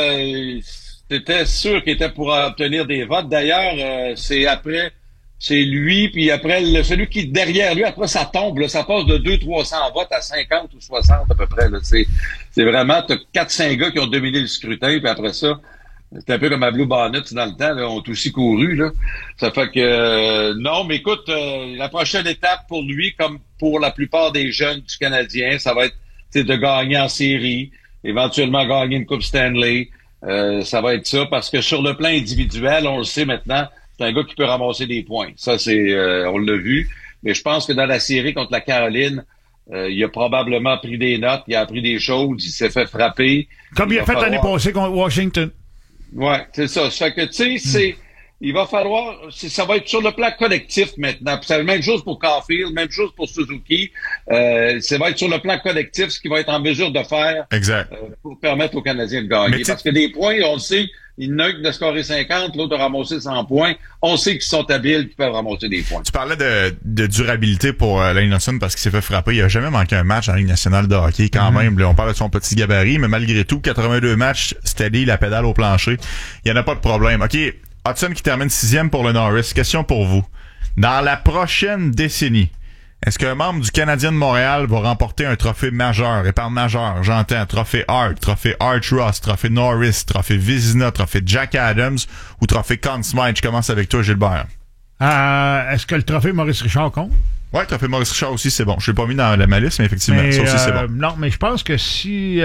V: c'était sûr qu'il était pour obtenir des votes. D'ailleurs, c'est lui, puis après, celui qui est derrière lui, après ça tombe, là, ça passe de 200-300 votes à 50 ou 60 à peu près. Là, c'est vraiment, t'as 4-5 gars qui ont dominé le scrutin, puis après ça, c'est un peu comme à Blue Bonnet dans le temps, là, ont aussi couru. Là. Ça fait que non, mais écoute, la prochaine étape pour lui, comme pour la plupart des jeunes du Canadien, ça va être de gagner en série, éventuellement gagner une Coupe Stanley. Ça va être ça, parce que sur le plan individuel, on le sait maintenant, c'est un gars qui peut ramasser des points. Ça, on l'a vu. Mais je pense que dans la série contre la Caroline, il a probablement pris des notes, il a appris des choses, il s'est fait frapper.
D: Comme il a fait l'année passée contre Washington.
V: Ouais, c'est ça. Ça fait que, tu sais, il va falloir, ça va être sur le plan collectif maintenant. C'est la même chose pour Caulfield, même chose pour Suzuki. Ça va être sur le plan collectif ce qu'il va être en mesure de faire.
A: Exact.
V: Pour permettre aux Canadiens de gagner. Parce que des points, on le sait, il y en a un qui a scoré 50, l'autre a ramassé 100 points. On sait qu'ils sont habiles, qu'ils peuvent ramasser des points.
A: Tu parlais de durabilité pour Lane Hudson parce qu'il s'est fait frapper. Il a jamais manqué un match en Ligue nationale de hockey quand même. Là, on parle de son petit gabarit, mais malgré tout, 82 matchs, steady, la pédale au plancher. Il n'y en a pas de problème. OK, Hudson qui termine 6e pour le Norris. Question pour vous. Dans la prochaine décennie, est-ce qu'un membre du Canadien de Montréal va remporter un trophée majeur? Et par majeur, j'entends trophée Hart, trophée Art Ross, trophée Norris, trophée Vizina, trophée Jack Adams ou trophée Conn Smythe? Je commence avec toi, Gilbert.
D: Est-ce que le trophée Maurice Richard compte?
A: Ouais, le trophée Maurice Richard aussi, c'est bon. Je l'ai pas mis dans la malice, mais effectivement, ça aussi, c'est bon.
D: Non, mais je pense que si...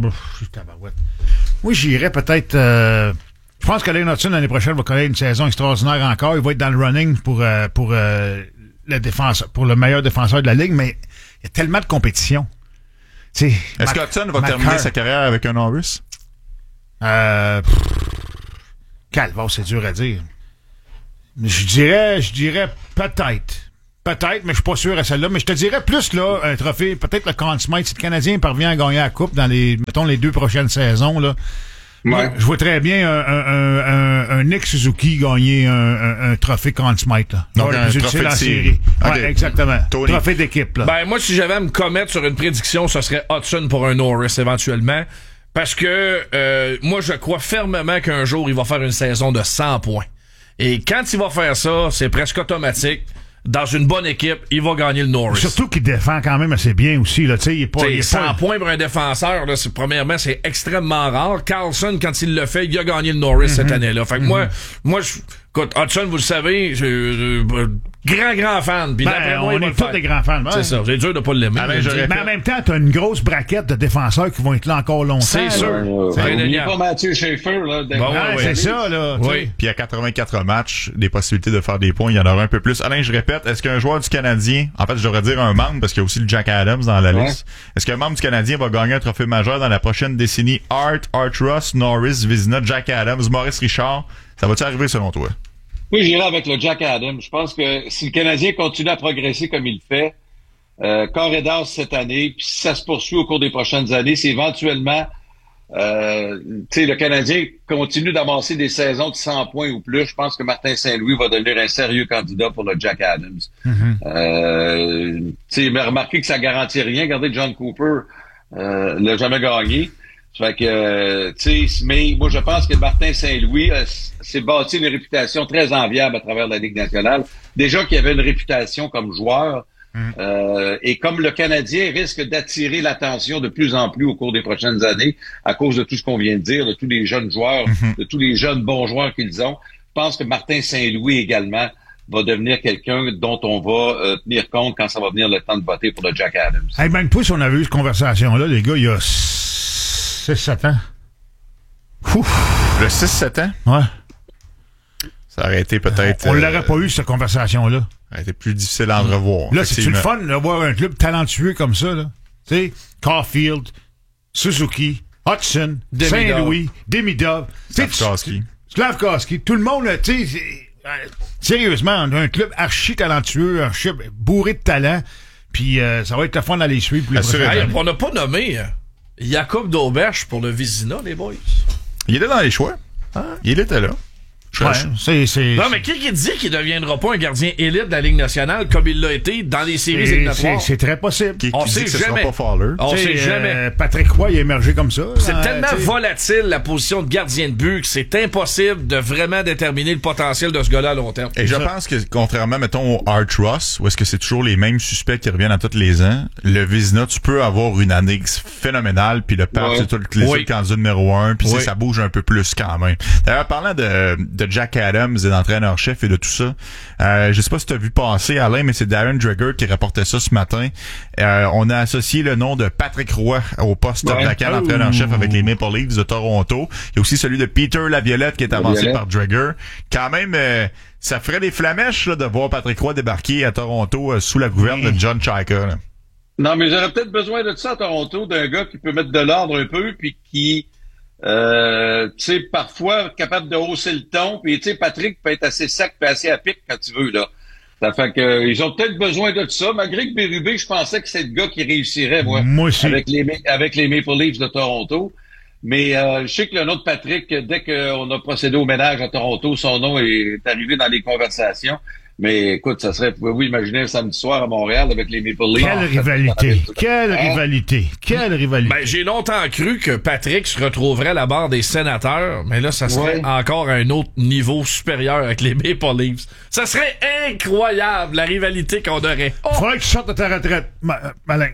D: oui, j'irais peut-être... je pense que Lane Hudson, l'année prochaine, va connaître une saison extraordinaire encore. Il va être dans le running pour le défenseur, pour le meilleur défenseur de la Ligue, mais il y a tellement de compétition.
A: Est-ce que Hudson va terminer sa carrière avec un Norris?
D: Calvaire, c'est dur à dire. Je dirais peut-être. Peut-être, mais je suis pas sûr à celle-là. Mais je te dirais plus, là, un trophée, peut-être le Conn Smythe, si le Canadien parvient à gagner la Coupe dans les 2 prochaines saisons, là.
V: Ouais.
D: Moi, je vois très bien un Nick Suzuki gagner un trophée Conn Smythe, là.
A: Donc, un trophée de série.
D: Ouais,
A: Okay.
D: exactement.
A: Tony.
D: Trophée d'équipe, là.
B: Ben, moi, si j'avais à me commettre sur une prédiction, ce serait Hudson pour un Norris, éventuellement. Parce que, moi, je crois fermement qu'un jour, il va faire une saison de 100 points. Et quand il va faire ça, c'est presque automatique. Dans une bonne équipe, il va gagner le Norris.
D: Surtout qu'il défend quand même assez bien aussi, là. Tu sais, il est pas.
B: 100 points pour un défenseur, là, premièrement, c'est extrêmement rare. Carlson, quand il le fait, il a gagné le Norris cette année-là. Fait que moi, écoute, Hudson, vous le savez, grand fan. Puis
D: on est tous des grands fans.
B: C'est ça, c'est dur de pas l'aimer.
D: Mais en même temps, t'as une grosse braquette de défenseurs qui vont être là encore longtemps.
B: C'est sûr.
V: N'oubliez pas Mathieu Schaefer, là.
D: C'est ça, là.
A: Oui. Puis à 84 matchs, des possibilités de faire des points, il y en aura un peu plus. Alain, je répète, est-ce qu'un joueur du Canadien, en fait, je devrais dire un membre, parce qu'il y a aussi le Jack Adams dans la liste, est-ce qu'un membre du Canadien va gagner un trophée majeur dans la prochaine décennie? Art Ross, Norris, Vizina, Jack Adams, Maurice Richard, ça va-tu arriver selon toi?
V: Oui, j'irai avec le Jack Adams. Je pense que si le Canadien continue à progresser comme il le fait, corps et d'as cette année, puis si ça se poursuit au cours des prochaines années, c'est éventuellement, le Canadien continue d'amasser des saisons de 100 points ou plus. Je pense que Martin Saint-Louis va devenir un sérieux candidat pour le Jack Adams. Mais remarquez que ça garantit rien. Regardez, John Cooper l'a jamais gagné. Fait que, mais moi, je pense que Martin Saint-Louis s'est bâti une réputation très enviable à travers la Ligue nationale. Déjà qu'il avait une réputation comme joueur, et comme le Canadien risque d'attirer l'attention de plus en plus au cours des prochaines années, à cause de tout ce qu'on vient de dire, de tous les jeunes joueurs, de tous les jeunes bons joueurs qu'ils ont, je pense que Martin Saint-Louis également va devenir quelqu'un dont on va tenir compte quand ça va venir le temps de voter pour le Jack Adams.
D: Hey, même plus, on avait eu cette conversation-là, les gars, il y a 6-7 ans.
A: Ouf. Le 6-7 ans?
D: Ouais.
A: Ça aurait été peut-être...
D: On l'aurait pas eu, cette conversation-là.
A: Ça aurait été plus difficile à en revoir.
D: Là, c'est-tu le fun de voir un club talentueux comme ça, là? Tu sais, Caulfield, Suzuki, Hudson, Saint-Louis, Demidov, Slavkovski, tout le monde, tu sais, sérieusement, on a un club archi talentueux, archi bourré de talent, puis ça va être le fun d'aller suivre.
B: On n'a pas nommé Jacob Dauberge pour le Vizina, les boys.
A: Il était dans les choix. Il était là.
B: Non, mais qui dit qu'il ne deviendra pas un gardien élite de la Ligue nationale comme il l'a été dans les séries éliminatoires?
D: C'est très possible.
B: On sait jamais.
A: On
B: sait jamais.
D: Patrick Roy est émergé comme ça.
B: C'est tellement volatile, la position de gardien de but, que c'est impossible de vraiment déterminer le potentiel de ce gars-là à long terme.
A: Et je pense que, contrairement, mettons, au Art Ross, où est-ce que c'est toujours les mêmes suspects qui reviennent à tous les ans, le Vizina, tu peux avoir une année phénoménale, puis le perdre, c'est tout le candidat numéro 1, puis ça bouge un peu plus quand même. D'ailleurs, parlant de Jack Adams et d'entraîneur-chef et de tout ça. Je sais pas si tu as vu passer, Alain, mais c'est Darren Dreger qui rapportait ça ce matin. On a associé le nom de Patrick Roy au poste vacant d'entraîneur-chef avec les Maple Leafs de Toronto. Il y a aussi celui de Peter Laviolette qui est avancé par Dreger. Quand même, ça ferait des flamèches là, de voir Patrick Roy débarquer à Toronto sous la gouverne de John Chayka. Là.
V: Non, mais j'aurais peut-être besoin de ça à Toronto, d'un gars qui peut mettre de l'ordre un peu, puis qui... tu sais, parfois capable de hausser le ton, puis tu sais, Patrick peut être assez sec et assez à pic quand tu veux, là. Ça fait que ils ont peut-être besoin de ça, malgré que Bérubé, je pensais que c'est le gars qui réussirait, moi aussi. Avec les Maple Leafs de Toronto. Mais je sais que le nom de Patrick, dès qu'on a procédé au ménage à Toronto, son nom est arrivé dans les conversations. Mais écoute, ça serait, pouvez-vous imaginer un samedi soir à Montréal avec les Maple Leafs?
D: Quelle rivalité!
B: Ben, j'ai longtemps cru que Patrick se retrouverait à la barre des sénateurs, mais là, ça serait encore à un autre niveau supérieur avec les Maple Leafs. Ça serait incroyable, la rivalité qu'on aurait.
D: Faudrait que tu sortes de ta retraite, Malin.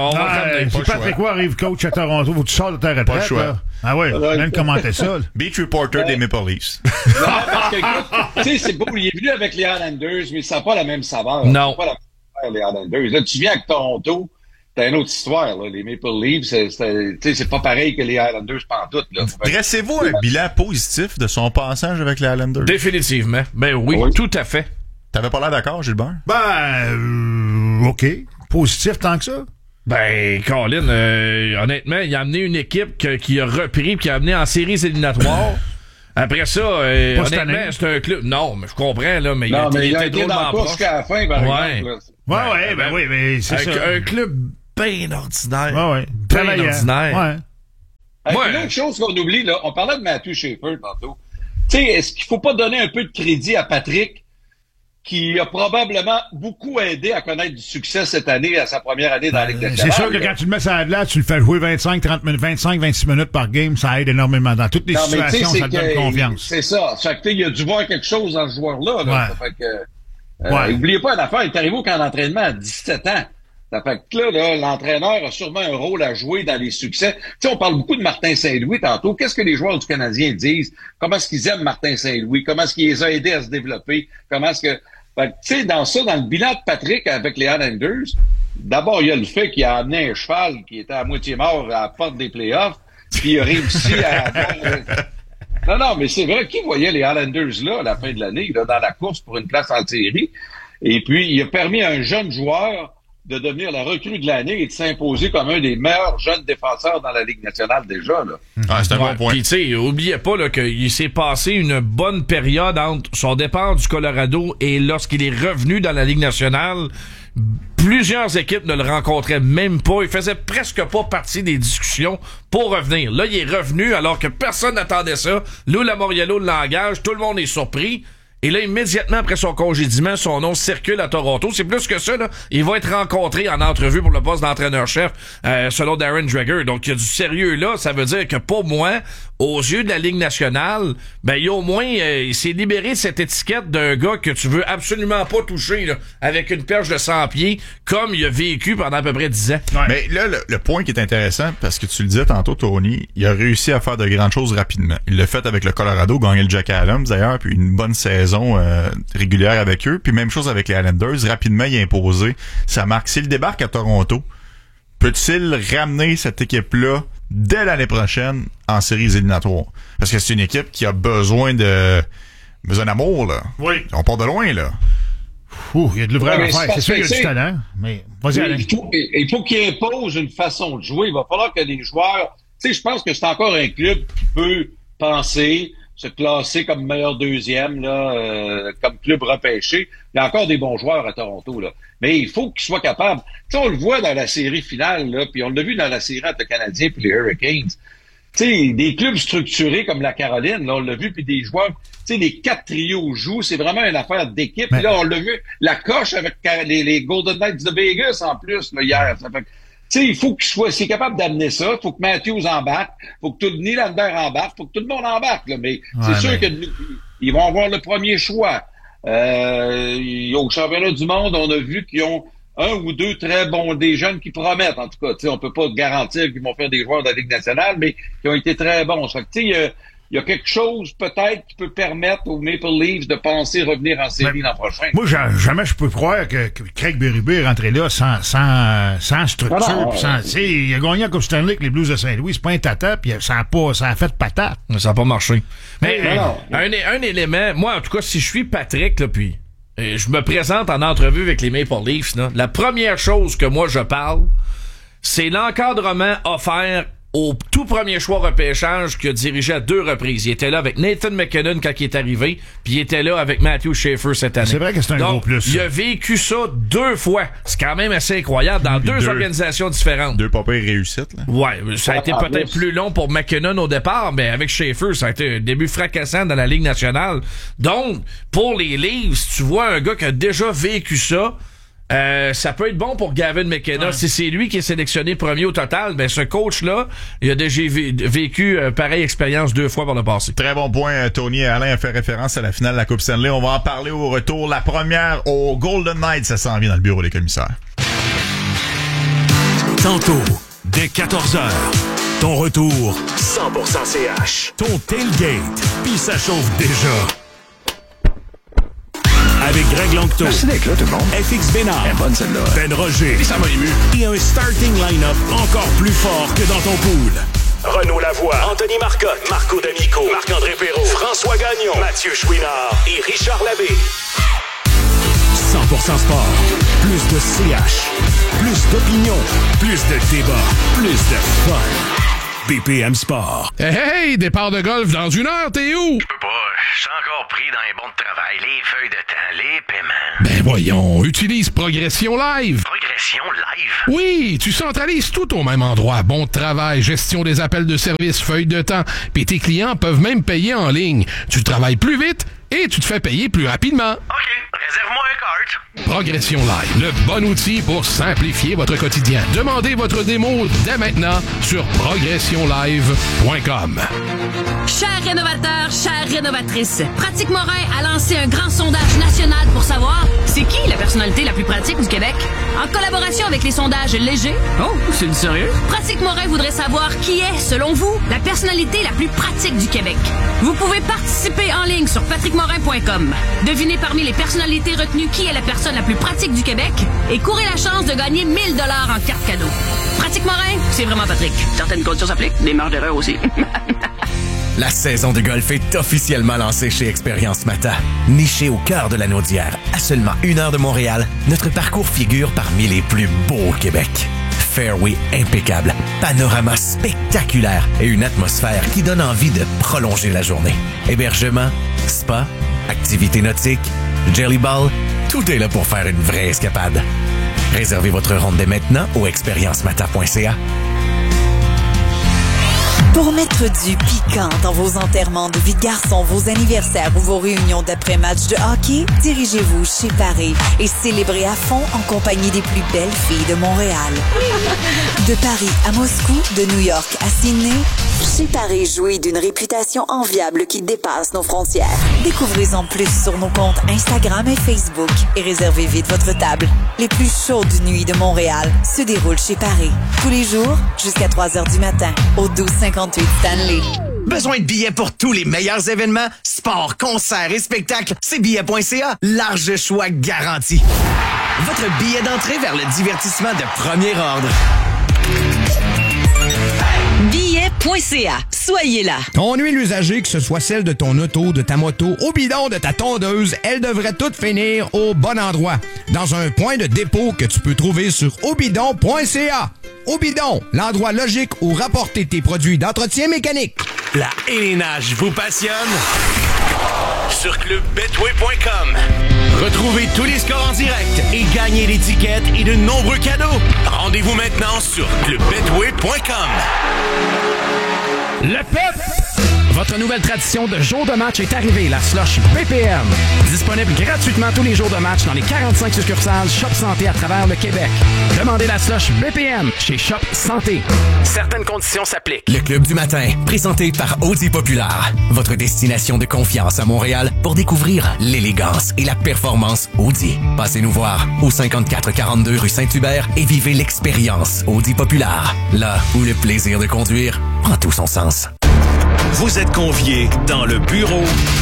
D: Si Patrick Roy arrive coach à Toronto, faut que tu sortes de ta retraite. Pas le choix. Ah ouais, même commenter ça.
A: Beat reporter des Maple Leafs.
V: Non, parce que, tu sais, c'est beau, il est venu avec les Islanders, mais ça n'a pas la même saveur.
B: Non.
V: Ça n'a pas la même saveur, les Islanders. Là, tu viens avec Toronto, t'as une autre histoire, là. Les Maple Leafs, c'est pas pareil que les Islanders pantoute, là.
A: Dressez-vous un bilan positif de son passage avec les Islanders?
B: Définitivement. Ben oui, tout à fait.
A: T'avais pas l'air d'accord, Gilbert?
D: OK. Positif tant que ça?
B: Ben, Colin, honnêtement, il a amené une équipe qui a repris, qui a amené en séries éliminatoires. Après ça, honnêtement, c'est un club. Non, mais je comprends, là, mais
V: il a été dans la course jusqu'à la fin, par exemple.
D: Oui, mais c'est ça.
B: Un club bien ordinaire.
D: Bien
B: ordinaire.
V: Une autre chose qu'on oublie, là, on parlait de Matthew Schaefer tantôt. Tu sais, est-ce qu'il faut pas donner un peu de crédit à Patrick, qui a probablement beaucoup aidé à connaître du succès cette année, à sa première année dans la Ligue nationale.
D: C'est sûr que quand tu le mets sur la glace, tu le fais jouer 25-26 minutes par game, ça aide énormément. Dans toutes les situations, ça te donne confiance.
V: C'est ça. Fait que, il a dû voir quelque chose dans ce joueur-là. Là. Ça fait que, n'oubliez pas une affaire, il est arrivé au camp d'entraînement à 17 ans. Ça fait que là, l'entraîneur a sûrement un rôle à jouer dans les succès. Tu sais, on parle beaucoup de Martin Saint-Louis tantôt. Qu'est-ce que les joueurs du Canadien disent? Comment est-ce qu'ils aiment Martin Saint-Louis? Comment est-ce qu'il les a aidés à se développer? Comment est-ce que... Fait que, tu sais, dans le bilan de Patrick avec les Islanders, d'abord, il y a le fait qu'il a amené un cheval qui était à moitié mort à la porte des playoffs, puis il a réussi à avoir... Non, mais c'est vrai, qui voyait les Islanders là, à la fin de l'année, là, dans la course pour une place en série? Et puis, il a permis à un jeune joueur de devenir la recrue de l'année et de s'imposer comme un des meilleurs jeunes défenseurs dans la Ligue nationale déjà. Là.
A: C'est un bon point.
B: Puis tu sais, oubliez pas là, qu'il s'est passé une bonne période entre son départ du Colorado et lorsqu'il est revenu dans la Ligue nationale. Plusieurs équipes ne le rencontraient même pas. Il faisait presque pas partie des discussions pour revenir. Là, il est revenu alors que personne n'attendait ça. Lou Lamoriello l'engage, tout le monde est surpris. Et là, immédiatement après son congédiement, son nom circule à Toronto. C'est plus que ça, là. Il va être rencontré en entrevue pour le poste d'entraîneur-chef, selon Darren Dreger. Donc, il y a du sérieux là. Ça veut dire que pour moi, aux yeux de la Ligue nationale, ben, il il s'est libéré de cette étiquette d'un gars que tu veux absolument pas toucher, là, avec une perche de 100 pieds, comme il a vécu pendant à peu près 10 ans.
A: Ouais. Mais là, le point qui est intéressant, parce que tu le disais tantôt, Tony, il a réussi à faire de grandes choses rapidement. Il l'a fait avec le Colorado, gagné le Jack Adams, d'ailleurs, puis une bonne saison régulière avec eux. Puis même chose avec les Islanders. Rapidement, il a imposé sa marque. S'il débarque à Toronto, peut-il ramener cette équipe-là dès l'année prochaine en séries éliminatoires? Parce que c'est une équipe qui a besoin d'amour, là.
D: Oui.
A: On part de loin, là.
D: Il y a de l'ouvrage à faire. C'est sûr qu'il y a du talent. Mais vas-y, Alain.
V: Il faut qu'il impose une façon de jouer. Il va falloir que les joueurs... Tu sais, je pense que c'est encore un club qui peut penser... se classer comme meilleur deuxième, là, comme club repêché. Il y a encore des bons joueurs à Toronto, là. Mais il faut qu'ils soient capables. Tu sais, on le voit dans la série finale, là, puis on l'a vu dans la série entre le Canadien puis les Hurricanes. Tu sais, des clubs structurés comme la Caroline, là, on l'a vu, puis des joueurs, tu sais, les 4 trios jouent, c'est vraiment une affaire d'équipe. Puis là, on l'a vu, la coche avec les Golden Knights de Vegas, en plus, là, hier. Ça fait tu sais, il faut qu'il soit, s'il est capable d'amener ça, il faut que Matthews embarque, il faut que tout Nylander embarque, il faut que tout le monde embarque, là. Mais c'est sûr qu'ils vont avoir le premier choix. Au championnat du monde, on a vu qu'ils ont un ou deux très bons, des jeunes qui promettent, en tout cas. Tu sais, on peut pas garantir qu'ils vont faire des joueurs de la Ligue nationale, mais qui ont été très bons. Ça fait que, tu sais, il y a quelque chose, peut-être, qui peut permettre aux Maple Leafs de penser revenir en série l'an prochain.
D: Moi, jamais je peux croire que Craig Berube est rentré là sans structure. Il a gagné la Coupe Stanley avec les Blues de Saint-Louis. C'est pas un tata, puis ça a fait patate.
B: Ça a pas marché. Mais un élément, moi, en tout cas, si je suis Patrick, là, puis je me présente en entrevue avec les Maple Leafs, là, la première chose que moi je parle, c'est l'encadrement offert au tout premier choix repêchage qu'il a dirigé à 2 reprises. Il était là avec Nathan McKinnon quand il est arrivé, puis il était là avec Matthew Schaefer cette année.
D: C'est vrai que c'est un gros plus.
B: Il a vécu ça 2 fois. C'est quand même assez incroyable dans 2 organisations différentes.
A: 2 pas pires réussites, là.
B: Ouais, ça a été peut-être plus long pour McKinnon au départ, mais avec Schaefer, ça a été un début fracassant dans la Ligue nationale. Donc, pour les Leafs, tu vois un gars qui a déjà vécu ça, ça peut être bon pour Gavin McKenna. Si c'est lui qui est sélectionné premier au total, ben ce coach-là, il a déjà vécu pareille expérience 2 fois par le passé.
A: Très bon point, Tony. Alain a fait référence à la finale de la Coupe Stanley. On va en parler au retour. La première au Golden Knights, ça s'en vient dans le bureau des commissaires.
E: Tantôt, dès 14h, ton retour 100% CH. Ton tailgate, puis ça chauffe déjà. Avec Greg Langto.
C: Merci d'être là, tout le monde.
E: FX Bénard.
C: Bonne celle-là.
E: Ben Roger.
C: Et ça m'a ému.
E: Et un starting line-up encore plus fort que dans ton pool. Renaud Lavoie, Anthony Marcotte, Marco D'Amico, Marc-André Perrault, François Gagnon, Mathieu Chouinard et Richard Labbé. 100% sport. Plus de CH. Plus d'opinion, plus de débat, plus de fun. BPM Sport.
M: Hey, départ de golf dans 1 heure, t'es où?
C: Je peux pas, je suis encore pris dans les bons de travail, les feuilles de temps, les paiements.
M: Ben voyons, utilise Progression Live.
C: Progression Live?
M: Oui, tu centralises tout au même endroit. Bon de travail, gestion des appels de service, feuilles de temps. Puis tes clients peuvent même payer en ligne. Tu travailles plus vite et tu te fais payer plus rapidement.
C: OK, réserve-moi un cart.
M: Progression Live, le bon outil pour simplifier votre quotidien. Demandez votre démo dès maintenant sur progressionlive.com.
U: Chers rénovateurs, chères rénovatrices, Pratique Morin a lancé un grand sondage national pour savoir c'est qui la personnalité la plus pratique du Québec. En collaboration avec les sondages légers. Oh, c'est du sérieux? Pratique Morin voudrait savoir qui est, selon vous, la personnalité la plus pratique du Québec. Vous pouvez participer en ligne sur patrickmorin.com. Devinez parmi les personnalités retenues qui est la personne la plus pratique du Québec et courez la chance de gagner 1 000 $ en carte cadeau. Pratique Morin, c'est vraiment Patrick. Certaines conditions s'appliquent, des marges d'erreur aussi.
G: La saison de golf est officiellement lancée chez Expérience Mata. Niché au cœur de la Naudière, à seulement 1 heure de Montréal, notre parcours figure parmi les plus beaux au Québec. Fairway impeccable, panorama spectaculaire et une atmosphère qui donne envie de prolonger la journée. Hébergement, spa, activités nautiques, jelly ball, tout est là pour faire une vraie escapade. Réservez votre ronde dès maintenant au expériencemata.ca.
H: Pour mettre du piquant dans vos enterrements de vie de garçon, vos anniversaires ou vos réunions d'après-match de hockey, dirigez-vous chez Paris et célébrez à fond en compagnie des plus belles filles de Montréal. De Paris à Moscou, de New York à Sydney, chez Paris jouit d'une réputation enviable qui dépasse nos frontières. Découvrez-en plus sur nos comptes Instagram et Facebook et réservez vite votre table. Les plus chaudes nuits de Montréal se déroulent chez Paris. Tous les jours, jusqu'à 3 heures du matin, au 1258 Stanley.
G: Besoin de billets pour tous les meilleurs événements? Sports, concerts et spectacles? C'est billets.ca. Large choix garanti. Votre billet d'entrée vers le divertissement de premier ordre.
H: Billet.ca. Soyez là.
L: Ton huile usagée, que ce soit celle de ton auto, de ta moto, au bidon de ta tondeuse, elle devrait toutes finir au bon endroit. Dans un point de dépôt que tu peux trouver sur obidon.ca. Obidon, l'endroit logique où rapporter tes produits d'entretien mécanique.
E: La hélénage vous passionne? Sur clubbetway.com. Retrouvez tous les scores en direct et gagnez l'étiquette et de nombreux cadeaux. Rendez-vous maintenant sur clubbetway.com.
O: Le peuple! Votre nouvelle tradition de jour de match est arrivée, la slush BPM. Disponible gratuitement tous les jours de match dans les 45 succursales Shop Santé à travers le Québec. Demandez la slush BPM chez Shop Santé. Certaines conditions s'appliquent.
G: Le Club du matin, présenté par Audi Populaire. Votre destination de confiance à Montréal pour découvrir l'élégance et la performance Audi. Passez nous voir au 5442 rue Saint-Hubert et vivez l'expérience Audi Populaire. Là où le plaisir de conduire prend tout son sens.
E: Vous êtes conviés dans le bureau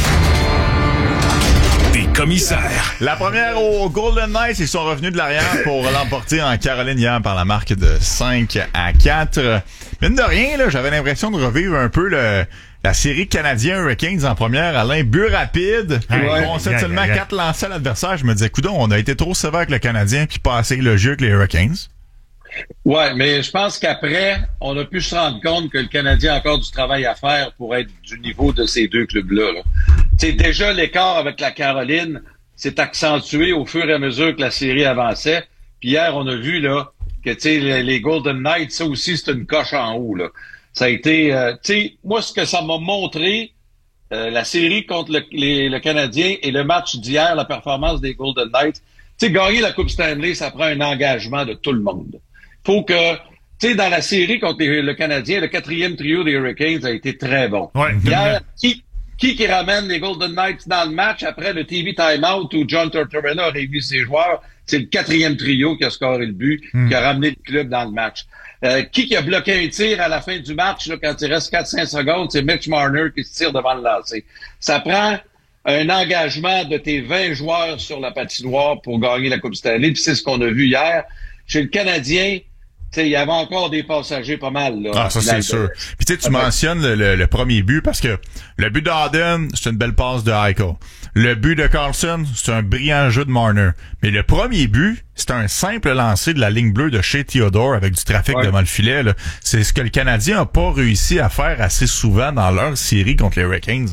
E: des commissaires.
A: La première aux Golden Knights, ils sont revenus de l'arrière pour l'emporter en Caroline hier par la marque de 5-4. Mine de rien, là, j'avais l'impression de revivre un peu la série Canadiens Hurricanes en première. Alain, but rapide. On concède seulement 4 lancers à l'adversaire. Je me disais, coudonc, on a été trop sévère avec le Canadien puis pas assez le jeu avec les Hurricanes.
V: Ouais, mais je pense qu'après, on a pu se rendre compte que le Canadien a encore du travail à faire pour être du niveau de ces deux clubs-là. Tu sais, déjà, l'écart avec la Caroline s'est accentué au fur et à mesure que la série avançait. Puis hier, on a vu là que tu sais, les Golden Knights, ça aussi, c'est une coche en haut. Là. Ça a été... tu sais, moi, ce que ça m'a montré, la série contre le Canadien et le match d'hier, la performance des Golden Knights, tu sais, gagner la Coupe Stanley, ça prend un engagement de tout le monde. Faut que, tu sais, dans la série contre le Canadien, le 4e trio des Hurricanes a été très bon. Ouais, hier, qui ramène les Golden Knights dans le match après le TV timeout où John Tortorella a réuni ses joueurs? C'est le 4e trio qui a scoré le but, qui a ramené le club dans le match. Qui a bloqué un tir à la fin du match, là, quand il reste 4-5 secondes? C'est Mitch Marner qui se tire devant le lancer. Ça prend un engagement de tes 20 joueurs sur la patinoire pour gagner la Coupe Stanley. Puis c'est ce qu'on a vu hier. Chez le Canadien, il y avait encore des passagers pas mal. Là,
A: ça c'est sûr. Puis tu mentionnes le premier but parce que le but d'Arden, c'est une belle passe de Eichel. Le but de Carlson, c'est un brillant jeu de Marner. Mais le premier but, c'est un simple lancer de la ligne bleue de Shea Theodore avec du trafic devant le filet. Là. C'est ce que le Canadien n'a pas réussi à faire assez souvent dans leur série contre les Hurricanes.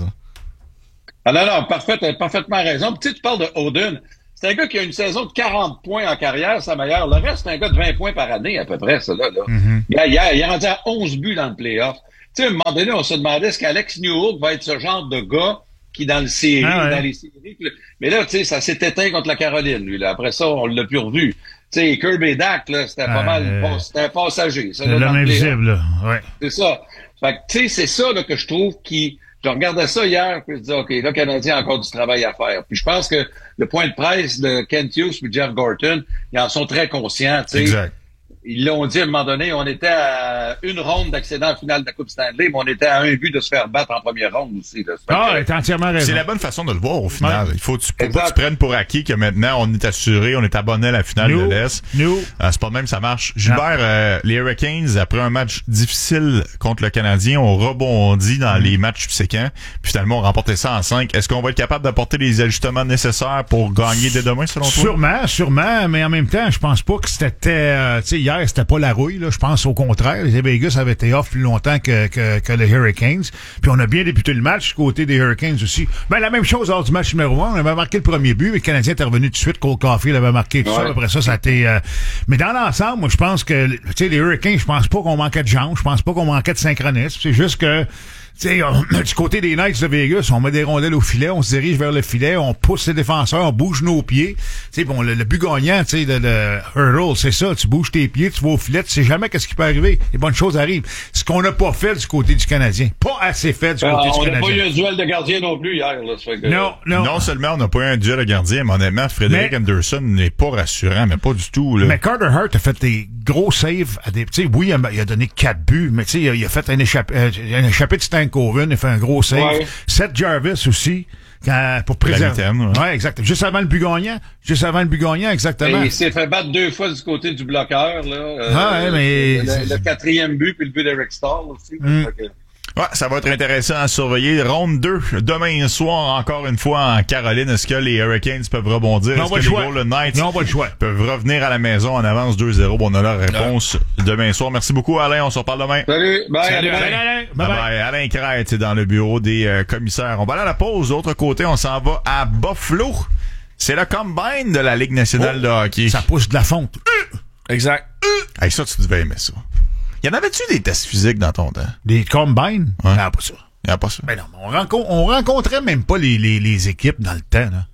V: Ah non, parfaitement raison. Puis, tu parles de Oden. C'est un gars qui a une saison de 40 points en carrière, sa meilleure. Le reste, c'est un gars de 20 points par année, à peu près, ça, là.
D: Mm-hmm.
V: Il est rendu à 11 buts dans le playoff. Tu sais, à un moment donné, on se demandait est-ce qu'Alex Newhook va être ce genre de gars qui, dans les séries, mais là, tu sais, ça s'est éteint contre la Caroline, lui, là. Après ça, on l'a plus revu. Tu sais, Kirby Dack, là, c'était pas mal, c'était un passager. Ça, là,
D: l'homme invisible, là. Ouais.
V: C'est ça. Fait que, tu sais, c'est ça, là, que je trouve je regardais ça hier, puis je disais, OK, là, le Canadien a encore du travail à faire. Puis je pense que le point de presse de Kent Hughes et Jeff Gorton, ils en sont très conscients, tu sais.
A: Exact.
V: Ils l'ont dit à un moment donné, on était à une ronde d'accédant en finale de la Coupe Stanley, mais on était à un but de se faire battre en première ronde aussi. Là.
D: T'as entièrement raison.
A: C'est la bonne façon de le voir au final. Il faut que tu prennes pour acquis que maintenant, on est assuré, on est abonné à la finale de l'Est. C'est pas de même, ça marche. Gilbert, les Hurricanes, après un match difficile contre le Canadien, ont rebondi dans les matchs subséquents. Puis finalement, on remportait ça en 5. Est-ce qu'on va être capable d'apporter les ajustements nécessaires pour gagner dès demain, selon toi?
D: Sûrement, mais en même temps, je pense pas que c'était... tu sais, hier, c'était pas la rouille, là. Je pense au contraire. Les Vegas avaient été off plus longtemps que les Hurricanes. Puis on a bien débuté le match du côté des Hurricanes aussi. Ben, la même chose lors du match numéro 1. On avait marqué le premier but, mais le Canadien était revenu tout de suite. Cole Caulfield avait marqué tout ça. Après ça, ça a été... Mais dans l'ensemble, moi, je pense que, tu sais, les Hurricanes, je pense pas qu'on manquait de jambes. Je pense pas qu'on manquait de synchronisme. C'est juste que, tu sais, du côté des Knights de Vegas, on met des rondelles au filet, on se dirige vers le filet, on pousse les défenseurs, on bouge nos pieds. Tu sais, bon, le but gagnant, tu sais, le hurdle, c'est ça. Tu bouges tes pieds, tu vas au filet, tu sais jamais qu'est-ce qui peut arriver. Les bonnes choses arrivent. Ce qu'on n'a pas fait du côté du Canadien. Pas assez fait du côté du Canadien.
V: On n'a pas eu un duel de gardien non plus hier. Là, ça fait que...
A: Non seulement on n'a pas eu un duel de gardien, mais honnêtement, Frédéric Anderson n'est pas rassurant, mais pas du tout. Là.
D: Mais Carter Hart a fait des gros saves. Tu sais, oui, il a donné 4 buts, mais tu sais, il a fait un échappé de Stankoven, il a fait un gros save. Ouais. Seth Jarvis aussi. Pour préserver. Ouais, exact. Juste avant le but gagnant, exactement.
V: Et il s'est fait battre 2 fois du côté du bloqueur, là.
D: Mais...
V: Le 4e but, puis le but d'Eric Stahl aussi.
A: Ouais, ça va être intéressant à surveiller. Ronde 2, demain soir, encore une fois, en Caroline. Est-ce que les Hurricanes peuvent rebondir? Est-ce que les Golden Knights peuvent revenir à la maison en avance 2-0? On a leur réponse demain soir. Merci beaucoup, Alain. On se reparle demain.
V: Salut. Bye.
A: Salut, Alain. Bye. Alain Crête est dans le bureau des commissaires. On va aller à la pause. De l'autre côté, on s'en va à Buffalo. C'est le combine de la Ligue nationale de hockey.
D: Ça pousse de la fonte.
B: Exact.
A: Hey, ça, tu devais aimer ça. Y en avait-tu des tests physiques dans ton temps?
D: Des combines?
A: Ouais.
D: Non, pas ça.
A: Il n'y a pas ça.
D: Ben non, on rencontrait même pas les équipes dans le temps, là.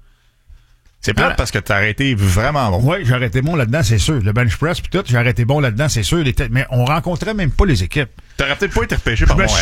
A: C'est plate parce que t'as arrêté vraiment bon.
D: Oui, j'ai arrêté bon là-dedans, c'est sûr. Le bench press pis tout, j'ai arrêté bon là-dedans, c'est sûr. Mais on rencontrait même pas les équipes.
A: T'aurais peut-être pas été repêché par Montréal.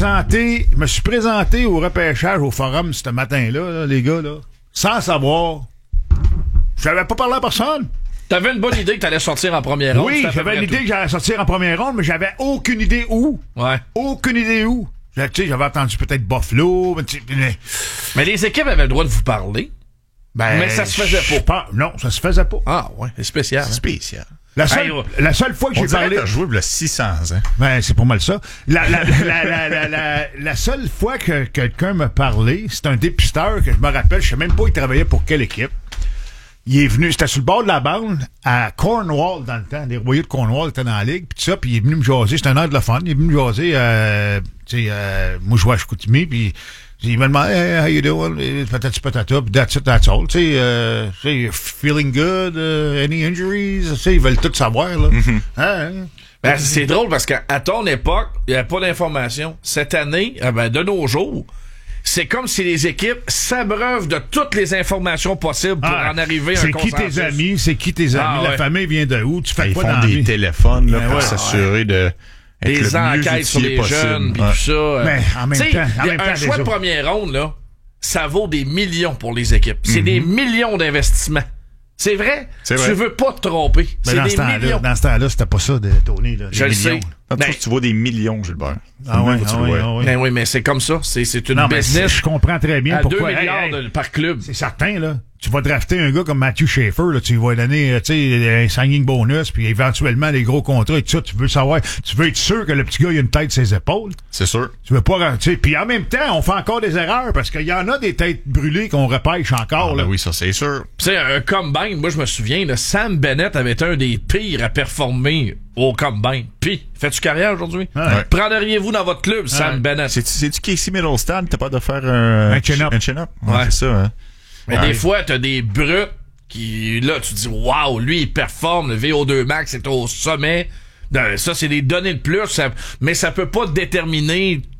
D: Je me suis présenté au repêchage au forum ce matin-là, là, les gars, là, sans savoir. J'avais pas parlé à personne.
B: T'avais une bonne idée que t'allais sortir en première ronde.
D: Oui, j'avais l'idée que j'allais sortir en première ronde, mais j'avais aucune idée où.
B: Ouais.
D: Aucune idée où. Tu sais, j'avais entendu peut-être Buffalo.
B: Mais les équipes avaient le droit de vous parler. Mais ça se faisait pas.
D: Non, ça se faisait pas.
B: Ah ouais, c'est spécial.
A: C'est spécial.
D: La seule fois que j'ai parlé...
A: On joué le 600 ans.
D: Ben, c'est pas mal ça. La seule fois que quelqu'un m'a parlé, c'est un dépisteur que je me rappelle, je sais même pas il travaillait pour quelle équipe. Il est venu, c'était sur le bord de la bande, à Cornwall dans le temps. Les Royaux de Cornwall étaient dans la ligue, puis tout ça, puis il est venu me jaser. C'était un anglophone. Il est venu me jaser, moi, je jouais à Chicoutimi, puis il m'a demandé, hey, how you doing? Patati patata, puis that's it, that's all. Tu sais, feeling good, any injuries? Tu sais, ils veulent tout savoir, là.
B: Ben, c'est drôle parce qu'à ton époque, il n'y avait pas d'informations. Cette année, de nos jours, c'est comme si les équipes s'abreuvent de toutes les informations possibles pour en arriver à un consensus.
D: C'est qui tes amis? La famille vient de où? Tu fais
A: ils
D: quoi
A: font
D: dans
A: des téléphones là, pour s'assurer de...
B: Des enquêtes sur les jeunes, puis tout ça.
D: Mais en même temps,
B: un choix de première ronde, là, ça vaut des millions pour les équipes. C'est des millions d'investissements. C'est vrai. Tu veux pas te tromper.
D: Mais
B: c'est des millions.
D: Dans ce temps-là, c'était pas ça, Tony. Là,
B: je le sais.
A: Tu vaux des millions, Gilbert.
B: Oui, mais c'est comme ça. C'est une business.
D: Je comprends très bien
B: à
D: pourquoi.
B: 2 milliards par club.
D: C'est certain, là. tu vas drafter un gars comme Matthew Schaefer, là, tu lui vas donner, un signing bonus, puis éventuellement les gros contrats et tout ça. Tu veux être sûr que le petit gars, il a une tête sur ses épaules.
A: C'est sûr.
D: Tu veux pas, puis en même temps, on fait encore des erreurs parce qu'il y en a des têtes brûlées qu'on repêche encore, là.
A: Ben oui, ça, c'est sûr.
B: Tu sais, un combine, moi, je me souviens, là, Sam Bennett avait été un des pires à performer au combine. Puis, fais-tu carrière aujourd'hui?
A: Ouais.
B: Prendriez-vous dans votre club, Sam Bennett?
A: C'est-tu Casey Middleton? T'as pas de faire un
D: chin-up.
A: Un chin-up? Ouais, c'est ça, hein.
B: Mais des fois, t'as des brutes qui, là, tu te dis, waouh, lui, il performe, le VO2 max est au sommet. Ça, c'est des données de plus, mais ça peut pas déterminer